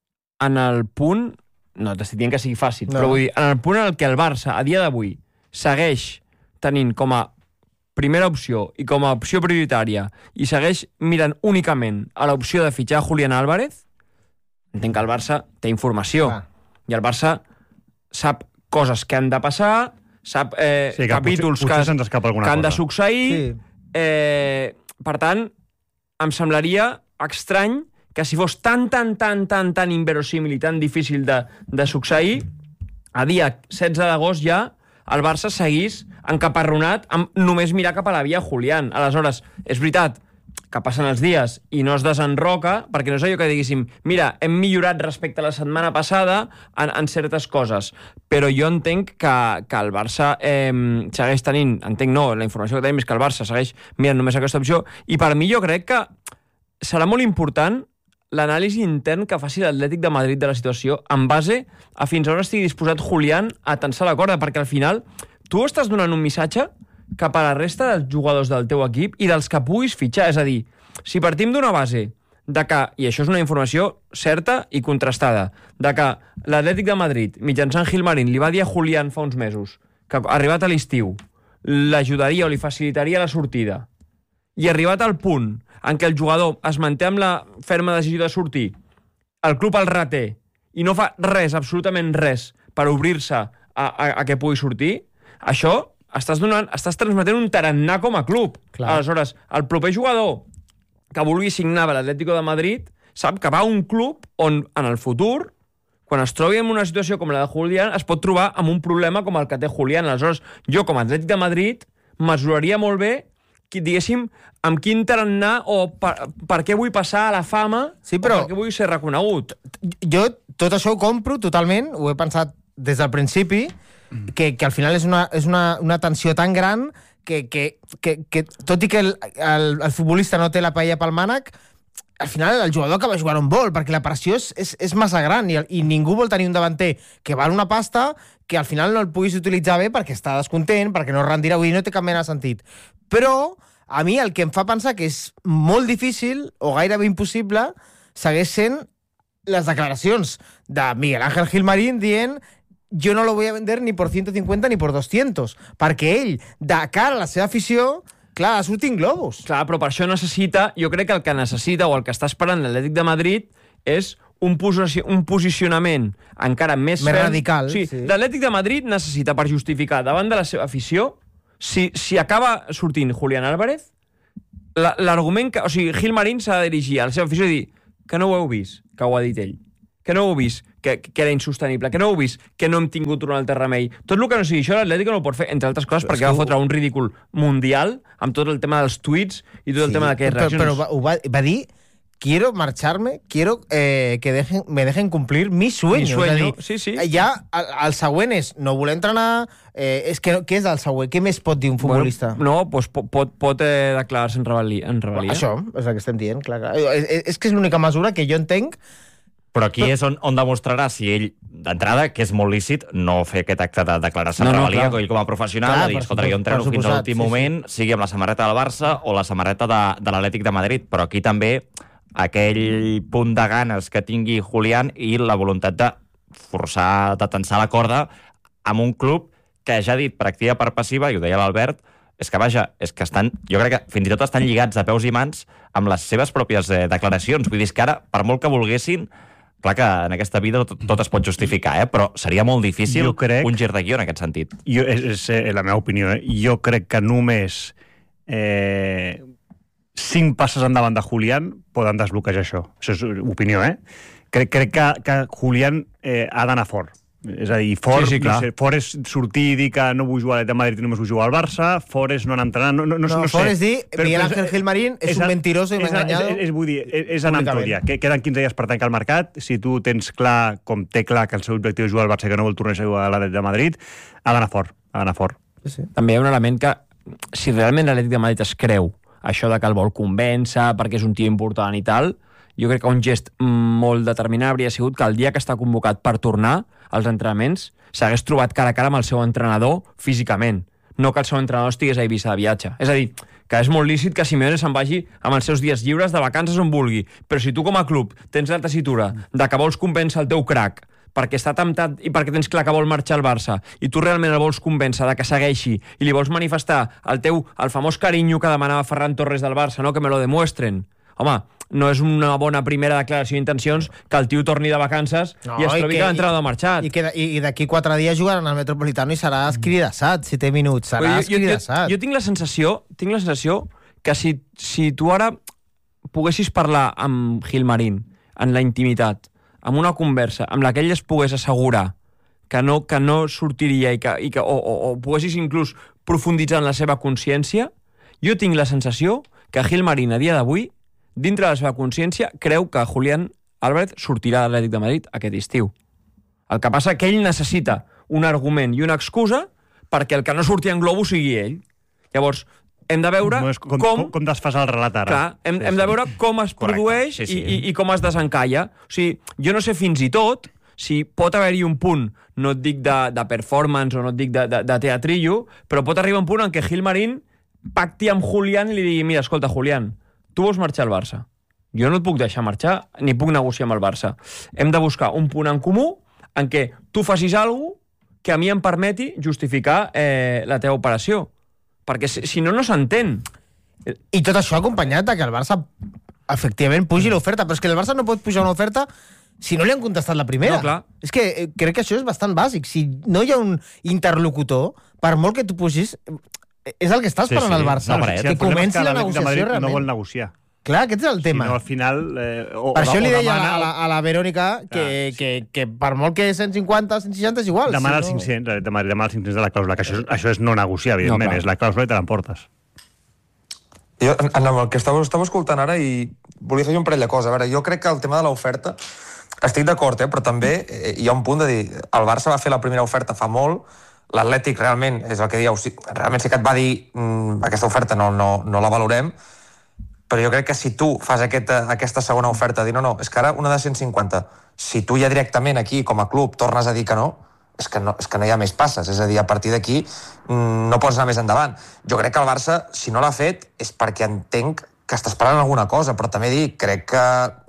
en el punt... No t'estic dient que sigui fàcil, no. Però vull dir, en el punt en el que el Barça, a dia d'avui, segueix tenint com a primera opció i com a opció prioritària i segueix mirant únicament a l'opció de fitxar Julián Álvarez, entenc que el Barça té informació. Ah. I el Barça sap coses que han de passar, sap eh, sí, que capítols potser, potser que, que han de succeir. Sí. Eh, per tant, em semblaria estrany que si fos tan, tan, tan, tan, tan inverosímil i tan difícil de, de succeir, a dia setze d'agost ja el Barça seguís encaparronat amb només mirar cap a la via Julián. Aleshores, és veritat que passen els dies i no es desenroca, perquè no és allò que diguéssim, mira, hem millorat respecte a la setmana passada en, en certes coses, però jo entenc que, que el Barça eh, segueix tenint, entenc no, la informació que tenim és que el Barça segueix mirant només aquesta opció, i per mi jo crec que serà molt important l'anàlisi intern que faci l'Atlètic de Madrid de la situació en base a fins on estigui disposat Julián a tensar la corda, perquè al final tu estàs donant un missatge cap a la resta dels jugadors del teu equip i dels que puguis fitxar. És a dir, si partim d'una base de que, i això és una informació certa i contrastada, de que l'Atlètic de Madrid, mitjançant Gilmarín, li va dir a Julián fa uns mesos que arribat a l'estiu l'ajudaria o li facilitaria la sortida, i arribat al punt en què el jugador es manté amb la ferma decisió de sortir, el club el reté i no fa res, absolutament res, per obrir-se a, a, a que pugui sortir, això estàs donant, estàs transmetent un tarannà com a club. Clar. Aleshores, el proper jugador que vulgui signar a l'Atlético de Madrid sap que va a un club on, en el futur, quan es trobi en una situació com la de Julián, es pot trobar amb un problema com el que té Julián. Aleshores, jo, com a Atlètic de Madrid, mesuraria molt bé, diguéssim, amb quin tarannà o per, per què vull passar a la fama, sí, però per què vull ser reconegut. Jo tot això ho compro totalment, ho he pensat des del principi, que, que al final és una, és una, una tensió tan gran que, que, que, que tot i que el, el, el futbolista no té la paella pel mànec, al final el jugador acaba jugant on vol, perquè la pressió és, és, és massa gran i, i ningú vol tenir un davanter que val una pasta que al final no el puguis utilitzar bé perquè està descontent, perquè no rendirà, vull dir, no té cap mena de sentit. Però a mi el que em fa pensar que és molt difícil o gairebé impossible segueix sent les declaracions de Miguel Ángel Gilmarín dient jo no lo voy a vender ni por ciento cincuenta ni por doscientos, perquè ell, de cara a la seva afició, clar, surtin globus. Clar, però per això necessita, jo crec que el que necessita o el que està esperant l'Atlètic de Madrid és un, posi un posicionament encara més, més ferm. radical. Sí, sí. L'Atlètic de Madrid necessita per justificar davant de la seva afició, si, si acaba sortint Julián Álvarez, l'argument que... O sigui, Gilmarín s'ha de dirigir a la seva afició i dir que no ho heu vist, que ho ha dit ell, que no ho heu vist, que, que era insostenible, que no ho heu vist, que no hem tingut un altre remei. Tot el que no sigui això, l'Atlètic no ho pot fer, entre altres coses, perquè va fotre un ridícul mundial amb tot el tema dels tuits i tot el sí, tema d'aquelles reaccions. Però, però va, va dir quiero marcharme, quiero eh, que dejen, me dejen cumplir mi sueño. Mi sueño, és a dir, sí, sí. Ja el, el següent és no voler entrenar, eh, és que, què és el següent? Què més pot dir un futbolista? Bueno, no, doncs pot, pot, pot eh, declarar-se en rebel·lia. En rebel·lia. Això és el que estem dient, clar. clar. És, és que és l'única mesura que jo entenc. Però aquí és on, on demostrarà si ell, d'entrada, que és molt lícit no fer aquest acte de declaració no, de rebel·lia, no, ell com a professional, clar, de dir, escolta, jo entreno fins a l'últim sí, moment, sí. sigui amb la samarreta del Barça o la samarreta de, de l'Atlètic de Madrid, però aquí també aquell punt de ganes que tingui Julián i la voluntat de forçar, de tensar la corda amb un club que ja ha dit per activa per passiva, i ho deia l'Albert, és que, vaja, és que estan, jo crec que fins i tot estan lligats de peus i mans amb les seves pròpies eh, declaracions. Vull dir, que ara, per molt que volguessin, clar que en aquesta vida tot, tot es pot justificar, eh? Però seria molt difícil crec, un gir de guió en aquest sentit. Jo, és, és eh, la meva opinió, eh? Jo crec que només eh, cinc passes endavant de Julián poden desbloquejar això. Això és opinió, eh? Crec, crec que, que Julián eh, ha d'anar fort. És a dir, fort, sí, sí, no sé, fort és sortir i dir que no vull jugar a l'Atlètic de Madrid i només vull jugar al Barça, fort és no anar entrenant, no, no, no, no, no fort sé. és dir, però, Miguel Ángel és, Gilmarín és, és un mentiroso i m'enganyado. És, és, és, vull dir, és, és anar amb tot ja. Queden quinze dies per tancar el mercat, si tu tens clar, com té clar que el seu objectiu és jugar al Barça i que no vol tornar a jugar a l'Atlètic de Madrid, ha d'anar fort, ha d'anar fort. Sí, sí. També hi ha un element que, si realment l'Atlètic de Madrid es creu això de que el vol convèncer perquè és un tio important i tal, jo crec que un gest molt determinant hauria sigut que el dia que està convocat per tornar als entrenaments s'hagués trobat cara a cara amb el seu entrenador físicament, no que el seu entrenador estigués a Eivissa de viatge. És a dir, que és molt lícit que Simeone se'n vagi amb els seus dies lliures de vacances on vulgui, però si tu com a club tens la tessitura de que vols convèncer el teu crac perquè està temptat i perquè tens clar que vol marxar al Barça i tu realment el vols convèncer de que segueixi i li vols manifestar el teu, el famós carinyo que demanava Ferran Torres del Barça, no? Que me lo demuestren. Home, no és una bona primera declaració d'intencions que el tio torni de vacances no, i es trobi que, que l'entrenador ha marxat. I, i, i d'aquí quatre dies jugaran al Metropolitano i serà escridassat, si té minuts, serà jo, escridassat. Jo, jo, jo tinc la sensació, tinc la sensació que si, si tu ara poguessis parlar amb Gilmarín en la intimitat, amb una conversa, amb la que ell es pogués assegurar que no, que no sortiria i que, i que, o, o, o poguessis inclús profunditzar en la seva consciència, jo tinc la sensació que Gilmarín a dia d'avui dintre de la seva consciència, creu que Julián Álvarez sortirà de l'Atlètic de Madrid aquest estiu. El que passa que ell necessita un argument i una excusa perquè el que no surti en globo sigui ell. Llavors, hem de veure no com, com... Com desfasar el relat ara. Clar, hem, hem de veure com es Correcte. produeix sí, sí. I, i, i com es desencalla. O sigui, jo no sé fins i tot si pot haver-hi un punt, no et dic de, de performance o no et dic de, de, de teatrillo, però pot arribar un punt en què Gilmarín pacti amb Julián i li digui, mira, escolta, Julián, tu vols marxar al Barça. Jo no et puc deixar marxar, ni puc negociar amb el Barça. Hem de buscar un punt en comú en què tu facis alguna cosa que a mi em permeti justificar eh, la teva operació. Perquè si, si no, no s'entén. I tot això acompanyat de que el Barça efectivament pugi l'oferta, però és que el Barça no pot pujar una oferta si no li han contestat la primera. No, clar. És que eh, crec que això és bastant bàsic. Si no hi ha un interlocutor, per molt que tu pugis... És el que està esperant sí, sí. el Barça. No, que sí, comenci que la negociació realment. No vol negociar. Clar, aquest és el tema. Si no, al final... Eh, o, per o, això li deia demana... a, la, a la Verònica que, ah, sí. que, que per molt que cent cinquanta, cent seixanta és igual. Demana si els no... cinc cents, demana els cinc cents de la clàusula, que això, això és no negociar, evidentment, no, és la clàusula i te l'emportes. Jo, en, en el que estava, estava escoltant ara, i volia fer un parell de coses. A veure, jo crec que el tema de l'oferta, estic d'acord, eh, però també eh, hi ha un punt de dir, el Barça va fer la primera oferta fa molt, l'Atlètic realment, és el que dieu, realment sí que et va dir mmm, aquesta oferta no, no, no la valorem, però jo crec que si tu fas aquesta, aquesta segona oferta, dir no, no, és que ara una de cent cinquanta, si tu ja directament aquí, com a club, tornes a dir que no, és que no, és que no hi ha més passes, és a dir, a partir d'aquí no pots anar més endavant. Jo crec que el Barça, si no l'ha fet, és perquè entenc que està esperant alguna cosa, però també dic, crec que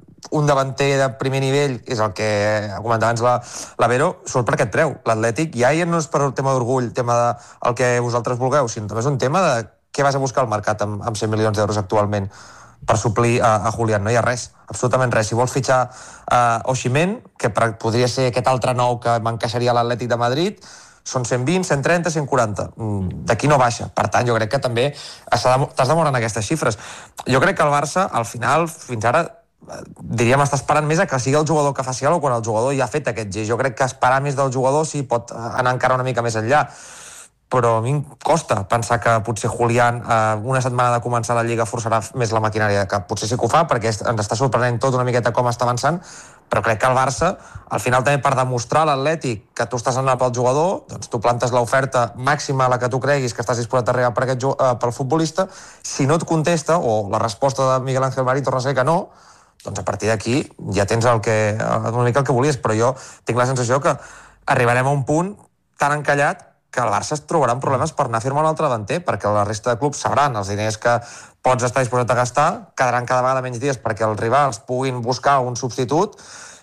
un davanter de primer nivell, és el que ha comentat abans la, la Vero, surt per aquest preu. L'Atlètic ja, ja no és per un tema d'orgull, tema de el que vosaltres vulgueu, sinó també és un tema de què vas a buscar al mercat amb, amb cent milions d'euros actualment per suplir a, a Julián. No hi ha res, absolutament res. Si vols fitxar a uh, Osimhen, que per, podria ser aquest altre nou que m'encaixaria a l'Atlètic de Madrid, són cent vint, cent trenta, cent quaranta. D'aquí no baixa. Per tant, jo crec que també t'has de moure en aquestes xifres. Jo crec que el Barça, al final, fins ara, diríem, està esperant més a que sigui el jugador que faci alguna cosa quan el jugador ja ha fet aquest gest. Jo crec que esperar més del jugador sí pot anar encara una mica més enllà. Però a mi em costa pensar que potser Julián, eh, una setmana de començar la Lliga, forçarà més la maquinària, que potser sí que ho fa, perquè ens està sorprenent tot una miqueta com està avançant, però crec que el Barça, al final també per demostrar a l'Atlètic que tu estàs anant pel jugador, doncs tu plantes l'oferta màxima a la que tu creguis que estàs disposat a regar per aquest, eh, pel futbolista. Si no et contesta, o la resposta de Miguel Ángel Marín torna a ser que no, doncs a partir d'aquí ja tens el que, una mica el que volies, però jo tinc la sensació que arribarem a un punt tan encallat que el Barça es trobarà en problemes per anar a firmar un altre davanter, perquè la resta de clubs sabran els diners que pots estar disposat a gastar, quedaran cada vegada menys dies perquè els rivals puguin buscar un substitut,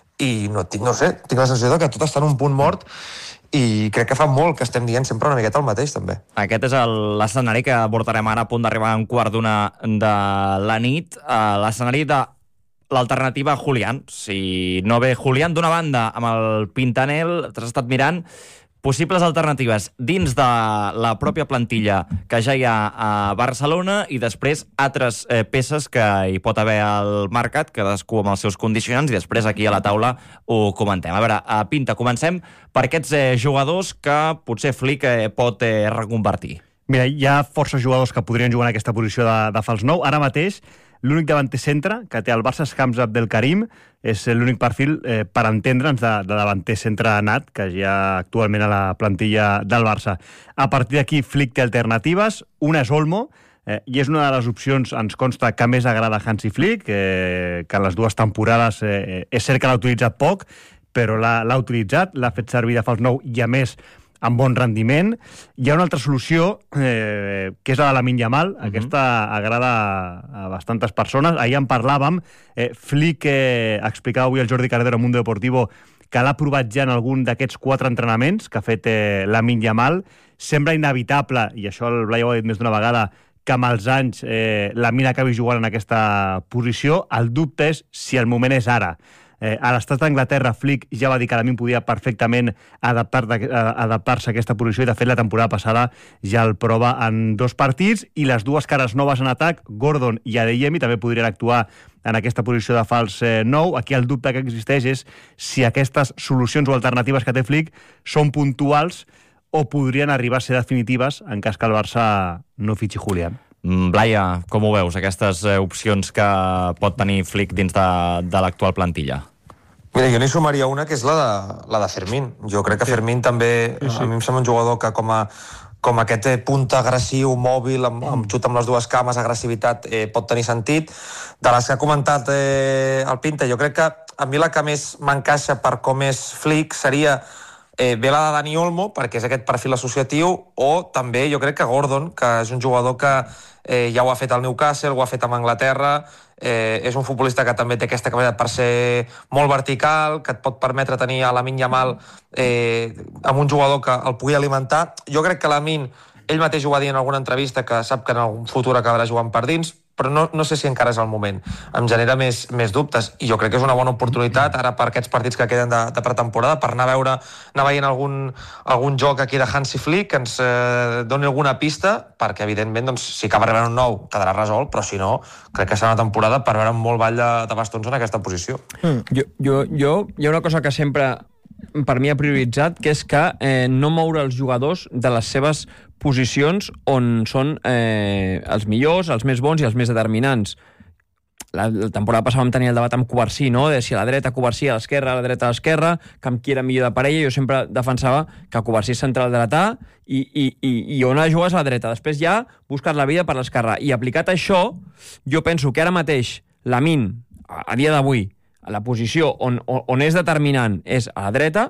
i no, no sé, tinc la sensació que tot està en un punt mort, i crec que fa molt que estem dient sempre una miqueta el mateix, també. Aquest és l'escenari que abordarem ara a punt d'arribar a un quart d'una de la nit, l'escenari de l'alternativa a Julián. Si no ve Julián, d'una banda, amb el Pintanel, t'has estat mirant possibles alternatives dins de la pròpia plantilla que ja hi ha a Barcelona, i després altres eh, peces que hi pot haver al mercat, cadascú amb els seus condicionants, i després aquí a la taula ho comentem. A veure, a Pinta, comencem per aquests eh, jugadors que potser Flick eh, pot eh, reconvertir. Mira, hi ha força jugadors que podrien jugar en aquesta posició de, de fals nou. Ara mateix, l'únic davanter centre que té el Barça és Hamza Abdelkarim, és l'únic perfil eh, per entendre'ns de, de davanter centre nat que hi ha actualment a la plantilla del Barça. A partir d'aquí, Flick té alternatives. Una és Olmo, eh, i és una de les opcions, ens consta, que més agrada a Hansi Flick, eh, que en les dues temporades eh, és cert que l'ha utilitzat poc, però l'ha utilitzat, l'ha fet servir de fals nou, i a més amb bon rendiment. Hi ha una altra solució, eh, que és la de Lamine Yamal. Uh-huh. Aquesta agrada a bastantes persones. Ahir en parlàvem. Eh, Flick eh, explicava avui el Jordi Cardero a Mundo Deportivo que l'ha provat ja en algun d'aquests quatre entrenaments que ha fet eh, Lamine Yamal. Sembla inevitable, i això el Blai ho ha dit més d'una vegada, que amb els anys eh, Lamine acabi jugant en aquesta posició. El dubte és si el moment és ara. Eh, a l'estat d'Anglaterra, Flick ja va dir que Lamine podia perfectament adaptar-se adaptar a aquesta posició, i de fet la temporada passada ja el prova en dos partits, i les dues cares noves en atac, Gordon i Adeyemi, també podrien actuar en aquesta posició de fals eh, nou. Aquí el dubte que existeix és si aquestes solucions o alternatives que té Flick són puntuals o podrien arribar a ser definitives en cas que el Barça no fitxi Julián. Blaia, com ho veus, aquestes eh, opcions que pot tenir Flick dins de, de l'actual plantilla? Mira, jo n'hi sumaria una, que és la de, la de Fermín. Jo crec que sí. Fermín també, sí, sí. a mi em sembla un jugador que com a, com aquest eh, punt agressiu, mòbil, amb, amb xut amb les dues cames, agressivitat, eh, pot tenir sentit. De les que ha comentat eh, el Pinta, jo crec que a mi la que més m'encaixa per com és Flick seria Eh, ve la de Dani Olmo, perquè és aquest perfil associatiu, o també jo crec que Gordon, que és un jugador que eh, ja ho ha fet al Newcastle, ho ha fet amb Anglaterra, eh, és un futbolista que també té aquesta capacitat per ser molt vertical, que et pot permetre tenir a Lamine Yamal eh, amb un jugador que el pugui alimentar. Jo crec que Lamine, ell mateix ho va dir en alguna entrevista, que sap que en algun futur acabarà jugant per dins, però no, no sé si encara és el moment. Em genera més, més dubtes, i jo crec que és una bona oportunitat ara per aquests partits que queden de, de pretemporada, per anar a veure, anar veient algun, algun joc aquí de Hansi Flick que ens eh, doni alguna pista, perquè evidentment doncs, si acaba arribant un nou quedarà resolt, però si no, crec que serà una temporada per veure un molt ball de, de bastons en aquesta posició. Mm. Jo, jo, jo, hi ha una cosa que sempre per mi ha prioritzat, que és que eh, no moure els jugadors de les seves posicions on són eh, els millors, els més bons i els més determinants. la, la temporada passada vam tenir el debat amb Covarsí, no? De si a la dreta, Covarsí a l'esquerra, a la dreta a l'esquerra, que amb qui era millor de parella. Jo sempre defensava que Covarsí és central dretà i, i, i, i on jugues a la dreta. Després ja busques la vida per l'esquerra. I aplicat això, jo penso que ara mateix Lamine, a, a dia d'avui, a la posició on, on, on és determinant és a la dreta,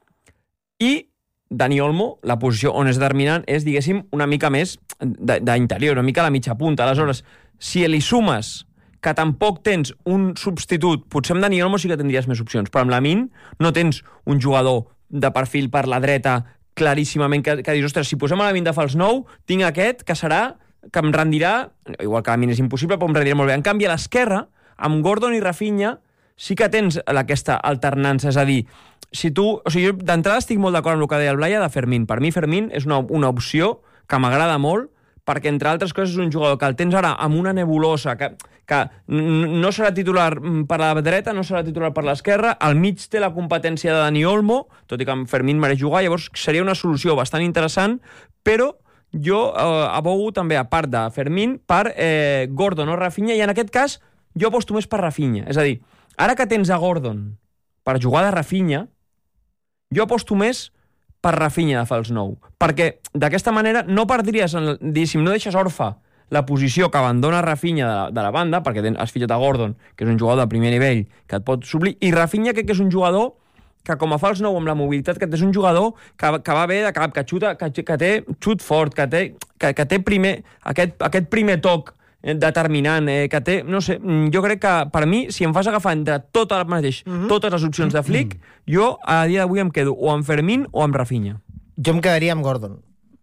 i Dani Olmo, la posició on és determinant és, diguéssim, una mica més d'interior, una mica a la mitja punta. Aleshores, si li sumes que tampoc tens un substitut, potser amb Dani Olmo sí que tindries més opcions, però amb Lamine no tens un jugador de perfil per la dreta claríssimament que, que dius, ostres, si posem a Lamine de fals nou, tinc aquest que serà, que em rendirà, igual que Lamine és impossible, però em rendirà molt bé. En canvi, a l'esquerra, amb Gordon i Rafinha, sí que tens aquesta alternança, és a dir, si tu... O sigui, jo d'entrada estic molt d'acord amb el que deia el Blaya de Fermín. Per mi Fermín és una, una opció que m'agrada molt, perquè, entre altres coses, és un jugador que el tens ara amb una nebulosa, que, que no serà titular per la dreta, no serà titular per l'esquerra, al mig té la competència de Dani Olmo, tot i que amb Fermín mereix jugar, llavors seria una solució bastant interessant, però jo eh, abogo també, a part de Fermín, per eh, Gordon o Rafinha, i en aquest cas jo aposto més per Rafinha. És a dir, ara que tens a Gordon per jugar de Rafinha, jo aposto més per Rafinha de fals nou, perquè d'aquesta manera no perdries, diguéssim, no deixes orfa la posició que abandona Rafinha de la, de la banda, perquè has fitxat a Gordon, que és un jugador de primer nivell, que et pot suplir, i Rafinha crec que és un jugador que com a fals nou, amb la mobilitat que té, és un jugador que, que va bé de cap, que, xuta, que, que té xut fort, que té, que, que té primer, aquest, aquest primer toc determinant, eh, que té, no sé, jo crec que per mi, si em fas agafar entre tot el mateix, mm-hmm. totes les opcions de Flick, jo a dia d'avui em quedo o amb Fermín o amb Rafinha. Jo em quedaria amb Gordon,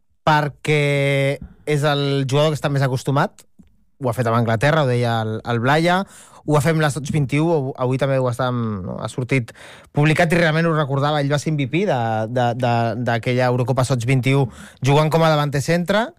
perquè és el jugador que està més acostumat, ho ha fet amb Anglaterra, ho deia el, el Blaya, ho ha fet amb les Tots vint-i-u, avui també ho està, no, ha sortit publicat i realment ho recordava, ell va ser M V P d'aquella Eurocopa Tots vint-i-u jugant com a davanter centre.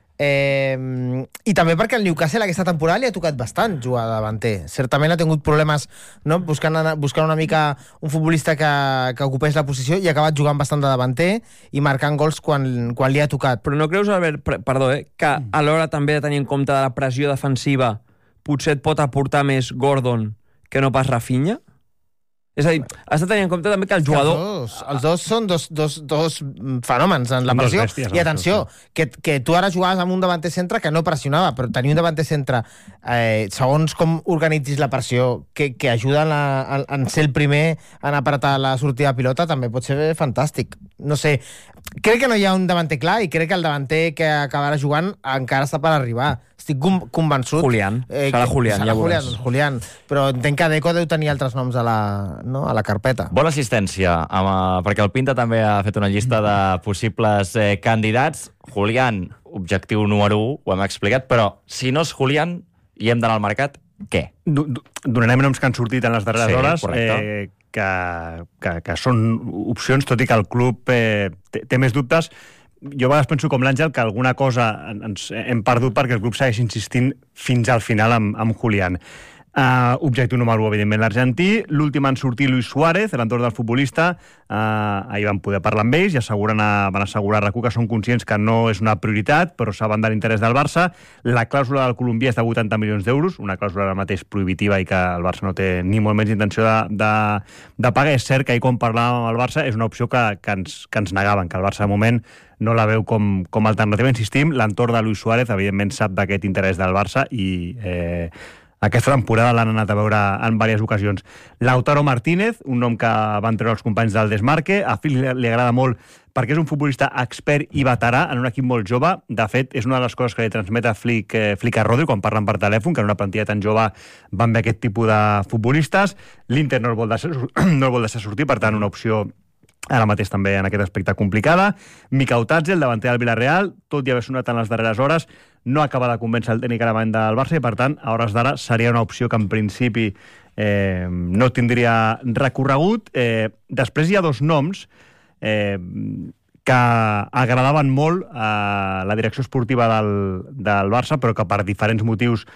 Eh, i també perquè el Newcastle aquesta temporada li ha tocat bastant jugar de davanter. Certament ha tingut problemes, no? buscant, buscant una mica un futbolista que, que ocupés la posició, i ha acabat jugant bastant de davanter i marcant gols quan, quan li ha tocat. Però no creus, Albert, perdó, eh, que alhora també de tenir en compte de la pressió defensiva potser et pot aportar més Gordon que no pas Rafinha? És a dir, has de tenir en compte també que el jugador... Els dos, els dos són dos, dos, dos fenòmens en la pressió. Bèsties, I atenció, que, que tu ara jugaves amb un davanter centre que no pressionava, però tenir un davanter centre, eh, segons com organitzis la pressió, que, que ajuda a, a, a ser el primer en apretar la sortida de pilota, també pot ser fantàstic. No sé, crec que no hi ha un davanter clar i crec que el davanter que acabarà jugant encara està per arribar. Estic convençut... Julián, eh, serà Julián, serà ja Julián, Julián, però entenc que Deco deu tenir altres noms a la, no, a la carpeta. Bona assistència, amb, uh, perquè el Pinta també ha fet una llista de possibles eh, candidats. Julián, objectiu número u, ho hem explicat, però si no és Julián i hem d'anar al mercat, què? Donarem noms que han sortit en les darreres sí, hores, eh, que, que, que són opcions, tot i que el club eh, té, té més dubtes. Jo a vegades penso com l'Àngel que alguna cosa ens hem perdut perquè el club segueix insistint fins al final amb, amb Julián. Uh, objectiu número u, evidentment, l'argentí. L'últim en sortir Luis Suárez, l'entorn del futbolista. Uh, ahir van poder parlar amb ells i asseguren a, van assegurar a RAC u que són conscients que no és una prioritat, però saben de l'interès del Barça. La clàusula del colombià és de vuitanta milions d'euros, una clàusula ara mateix prohibitiva i que el Barça no té ni molt menys intenció de, de, de pagar. És cert que ahir, quan parlàvem amb el Barça, és una opció que, que, ens, que ens negaven, que el Barça de moment no la veu com, com a alternativa. Insistim, l'entorn de Luis Suárez, evidentment, sap d'aquest interès del Barça i... Eh, aquesta temporada l'han anat a veure en diverses ocasions. Lautaro Martínez, un nom que van treure els companys del Desmarque. A Flick li, li agrada molt perquè és un futbolista expert i veterà en un equip molt jove. De fet, és una de les coses que li transmet a Flick, eh, Flick a Rodri quan parlen per telèfon, que en una plantilla tan jove van ver aquest tipus de futbolistes. L'Inter no el vol deixar, no el vol deixar sortir, per tant, una opció ara mateix també en aquest aspecte complicada. Mikel Otatze, el davanter del Villarreal, tot i haver sonat en les darreres hores, no acaba de convèncer el tècnic alemany del Barça i, per tant, a hores d'ara seria una opció que en principi eh, no tindria recorregut. Eh, després hi ha dos noms eh, que agradaven molt a la direcció esportiva del, del Barça, però que per diferents motius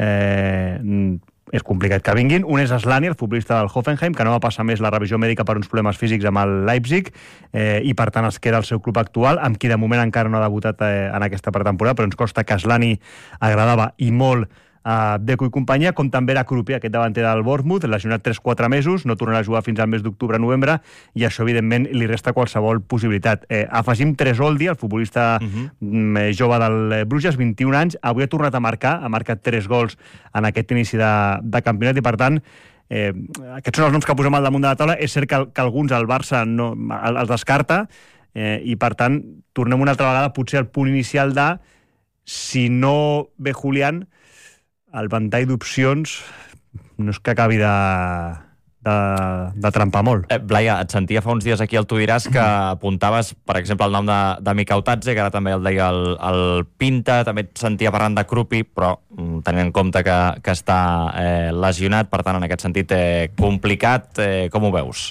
eh, és complicat que vinguin. Un és Aslani, el futbolista del Hoffenheim, que no va passar més la revisió mèdica per uns problemes físics amb el Leipzig, eh, i per tant es queda al seu club actual, amb qui de moment encara no ha debutat eh, en aquesta pretemporada, però ens costa que Aslani agradava i molt a Deco i companyia, com també era Krupi, aquest davanter del Bournemouth, lesionat tres quatre mesos, no tornarà a jugar fins al mes d'octubre-novembre, i això, evidentment, li resta qualsevol possibilitat. Eh, afegim Tresoldi, el futbolista uh-huh. jove del Bruges, vint-i-un anys, avui ha tornat a marcar, ha marcat tres gols en aquest inici de, de campionat, i per tant, eh, aquests són els noms que posem al damunt de la taula. És cert que, que alguns el Barça no, els descarta, eh, i per tant, tornem una altra vegada potser al punt inicial de, si no ve Julián, el ventall d'opcions no és que acabi de, de, de trampar molt. Eh, Blaia, et sentia fa uns dies aquí al Tu diràs que apuntaves, per exemple, el nom de, de Mikel Tatze, que ara també el deia el, el Pinta, també et sentia parlant de Krupi, però tenint en compte que, que està eh, lesionat, per tant, en aquest sentit, eh, complicat, eh, com ho veus?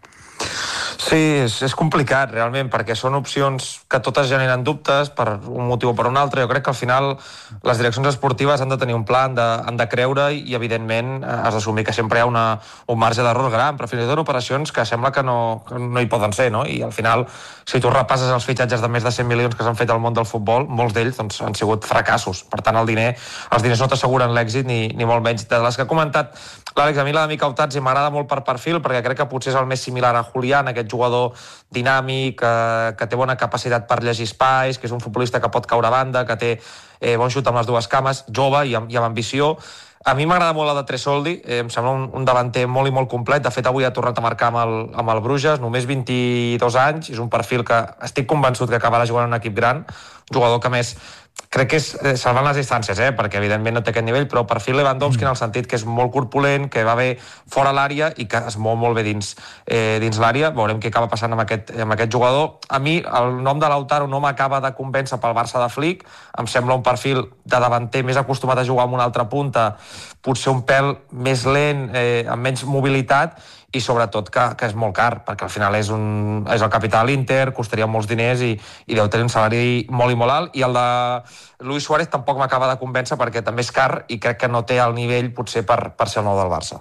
Sí, és, és complicat, realment, perquè són opcions que totes generen dubtes per un motiu o per un altre. Jo crec que al final les direccions esportives han de tenir un pla, han de, han de creure i, evidentment, has d'assumir que sempre hi ha una, un marge d'error gran, però fins i tot operacions que sembla que no, que no hi poden ser, no? I al final, si tu repasses els fitxatges de més de cent milions que s'han fet al món del futbol, molts d'ells doncs, han sigut fracassos. Per tant, el diner, els diners no t'asseguren l'èxit ni, ni molt menys. De les que ha comentat l'Àlex, a mi la de Mikel Tatze m'agrada molt per perfil, perquè crec que potser és el més similar a Julián, aquest jugador dinàmic, que, que té bona capacitat per llegir espais, que és un futbolista que pot caure a banda, que té eh, bon xut amb les dues cames, jove i amb, i amb ambició. A mi m'agrada molt la de Tresoldi, eh, em sembla un, un davanter molt i molt complet. De fet, avui ha tornat a marcar amb el, amb el Bruges, només vint-i-dos anys, és un perfil que estic convençut que acabarà jugant en un equip gran, un jugador que, més, crec que és eh, salvant les distàncies, eh, perquè evidentment no té aquest nivell, però perfil Lewandowski en el sentit que és molt corpulent, que va bé fora l'àrea i que es mou molt bé dins, eh, dins l'àrea. Veurem què acaba passant amb aquest, amb aquest jugador. A mi el nom de Lautaro no m'acaba de convèncer pel Barça de Flick, em sembla un perfil de davanter més acostumat a jugar amb una altra punta, potser un pèl més lent, eh, amb menys mobilitat, i sobretot que, que és molt car, perquè al final és, un, és el capital de l'Inter, costaria molts diners i, i deu tenir un salari molt i molt alt, i el de Luis Suárez tampoc m'acaba de convèncer perquè també és car i crec que no té el nivell potser per, per ser el nou del Barça.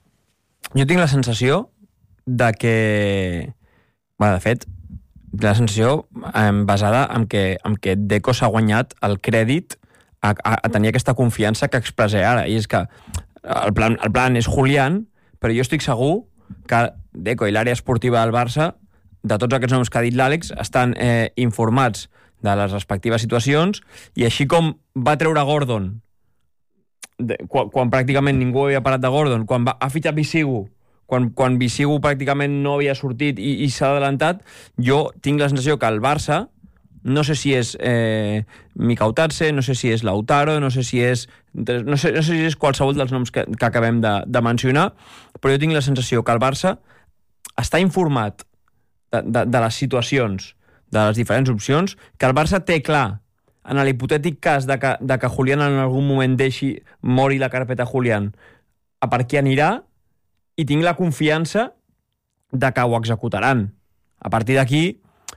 Jo tinc la sensació de que... Bueno, de fet, la sensació eh, basada en que, en que Deco s'ha guanyat el crèdit a, a, a tenir aquesta confiança que expressé ara, i és que el plan, el plan és Julián, però jo estic segur que Deco i l'àrea esportiva del Barça, de tots aquests noms que ha dit l'Àlex, estan eh, informats de les respectives situacions, i així com va treure Gordon, de, quan, quan pràcticament ningú havia parat de Gordon, quan va, ha fitxat Bisigu, quan, quan Bisigu pràcticament no havia sortit i, i s'ha adelantat, jo tinc la sensació que el Barça, no sé si és eh, Mikel Tatze, no sé si és Lautaro, no sé si és no sé, no sé si és qualsevol dels noms que, que acabem de, de mencionar, però jo tinc la sensació que el Barça està informat de, de, de les situacions, de les diferents opcions, que el Barça té clar, en l'hipotètic cas de que, de que Julián en algun moment deixi mori la carpeta Julián, a per què anirà, i tinc la confiança de que ho executaran. A partir d'aquí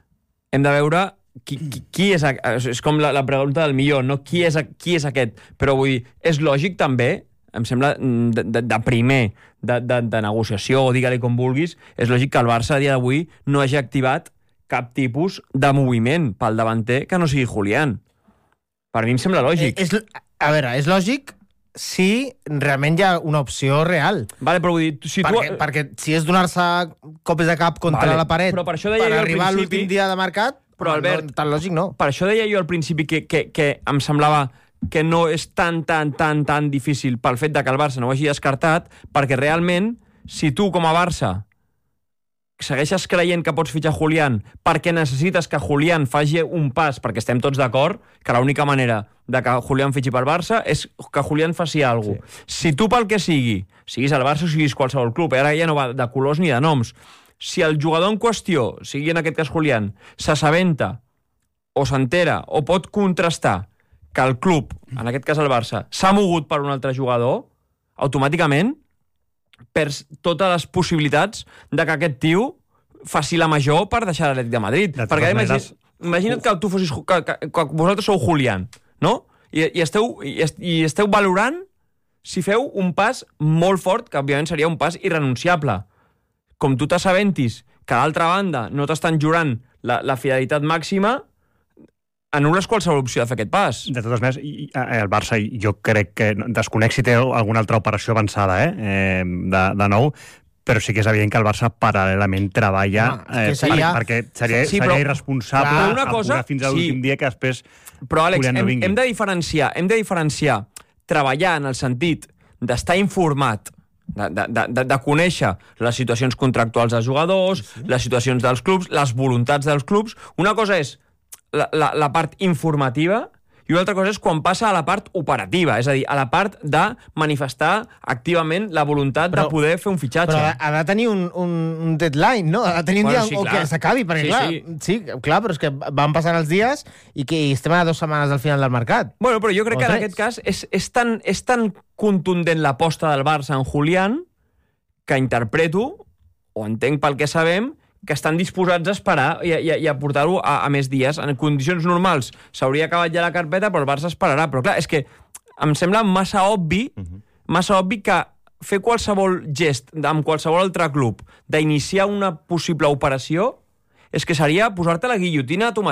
hem de veure Qui, qui, qui és, és com la, la pregunta del millor, no? Qui és, qui és aquest? Però vull dir, és lògic també, em sembla, de, de, de primer, de, de, de negociació, o digue-li com vulguis, és lògic que el Barça a dia d'avui no hagi activat cap tipus de moviment pel davanter que no sigui Julián. Per mi em sembla lògic. Eh, és, a veure, és lògic si realment hi ha una opció real. Vale, però vull dir, si perquè, tu... perquè si és donar-se copes de cap contra vale, la paret per, per arribar a l'últim dia de mercat, però, Albert, no, tan lògic no. Per això deia jo al principi que, que, que em semblava que no és tan, tan, tan, tan difícil pel fet de que el Barça no ho hagi descartat, perquè realment, si tu com a Barça segueixes creient que pots fitxar Julián perquè necessites que Julián faci un pas, perquè estem tots d'acord que l'única manera de que Julián fitxi pel Barça és que Julián faci alguna cosa. Sí. Si tu pel que sigui, siguis el Barça o siguis qualsevol club, ara ja no va de colors ni de noms, si el jugador en qüestió, sigui en aquest cas Julián, s'assabenta o s'entera o pot contrastar que el club, en aquest cas el Barça, s'ha mogut per un altre jugador, automàticament perds totes les possibilitats de que aquest tio faci la major per deixar l'Atlètic de Madrid. De Perquè maneres... imagina't, imagina't que tu fossis, que, que, que vosaltres sou Julián, no? I, i, esteu, i, i esteu valorant si feu un pas molt fort, que òbviament seria un pas irrenunciable. Com tu t'assabentis que a l'altra banda no t'estan jurant la, la fidelitat màxima, anules qualsevol opció de fer aquest pas. De totes maneres, el Barça jo crec que desconec si té alguna altra operació avançada, eh, de, de nou, però sí que és evident que el Barça paral·lelament treballa, no, eh, seria... perquè seria, sí, seria però, irresponsable clar, una cosa, apurar fins a l'últim sí, dia que després però, Àlex, no hem, vingui. hem de diferenciar, hem de diferenciar treballar en el sentit d'estar informat, de, de, de, de conèixer les situacions contractuals dels jugadors, sí. les situacions dels clubs, les voluntats dels clubs. Una cosa és la, la, la part informativa i una altra cosa és quan passa a la part operativa, és a dir, a la part de manifestar activament la voluntat però, de poder fer un fitxatge. Però ha de tenir un, un, un deadline, no? Ha de tenir un bueno, dia sí, que s'acabi, perquè sí, clar, sí. sí, clar, però és que van passant els dies i que estem a dues setmanes del final del mercat. Bueno, però jo crec o que tres. En aquest cas és, és, tan, és tan contundent l'aposta del Barça en Julián que interpreto, o entenc pel que sabem, que estan disposats a esperar i, i, i a portar-ho a, a més dies. En condicions normals s'hauria acabat ja la carpeta, però el Barça esperarà. Però clar, és que em sembla massa obvi, uh-huh. massa obvi que fer qualsevol gest amb qualsevol altre club d'iniciar una possible operació és que seria posar-te la guillotina a tu mateix.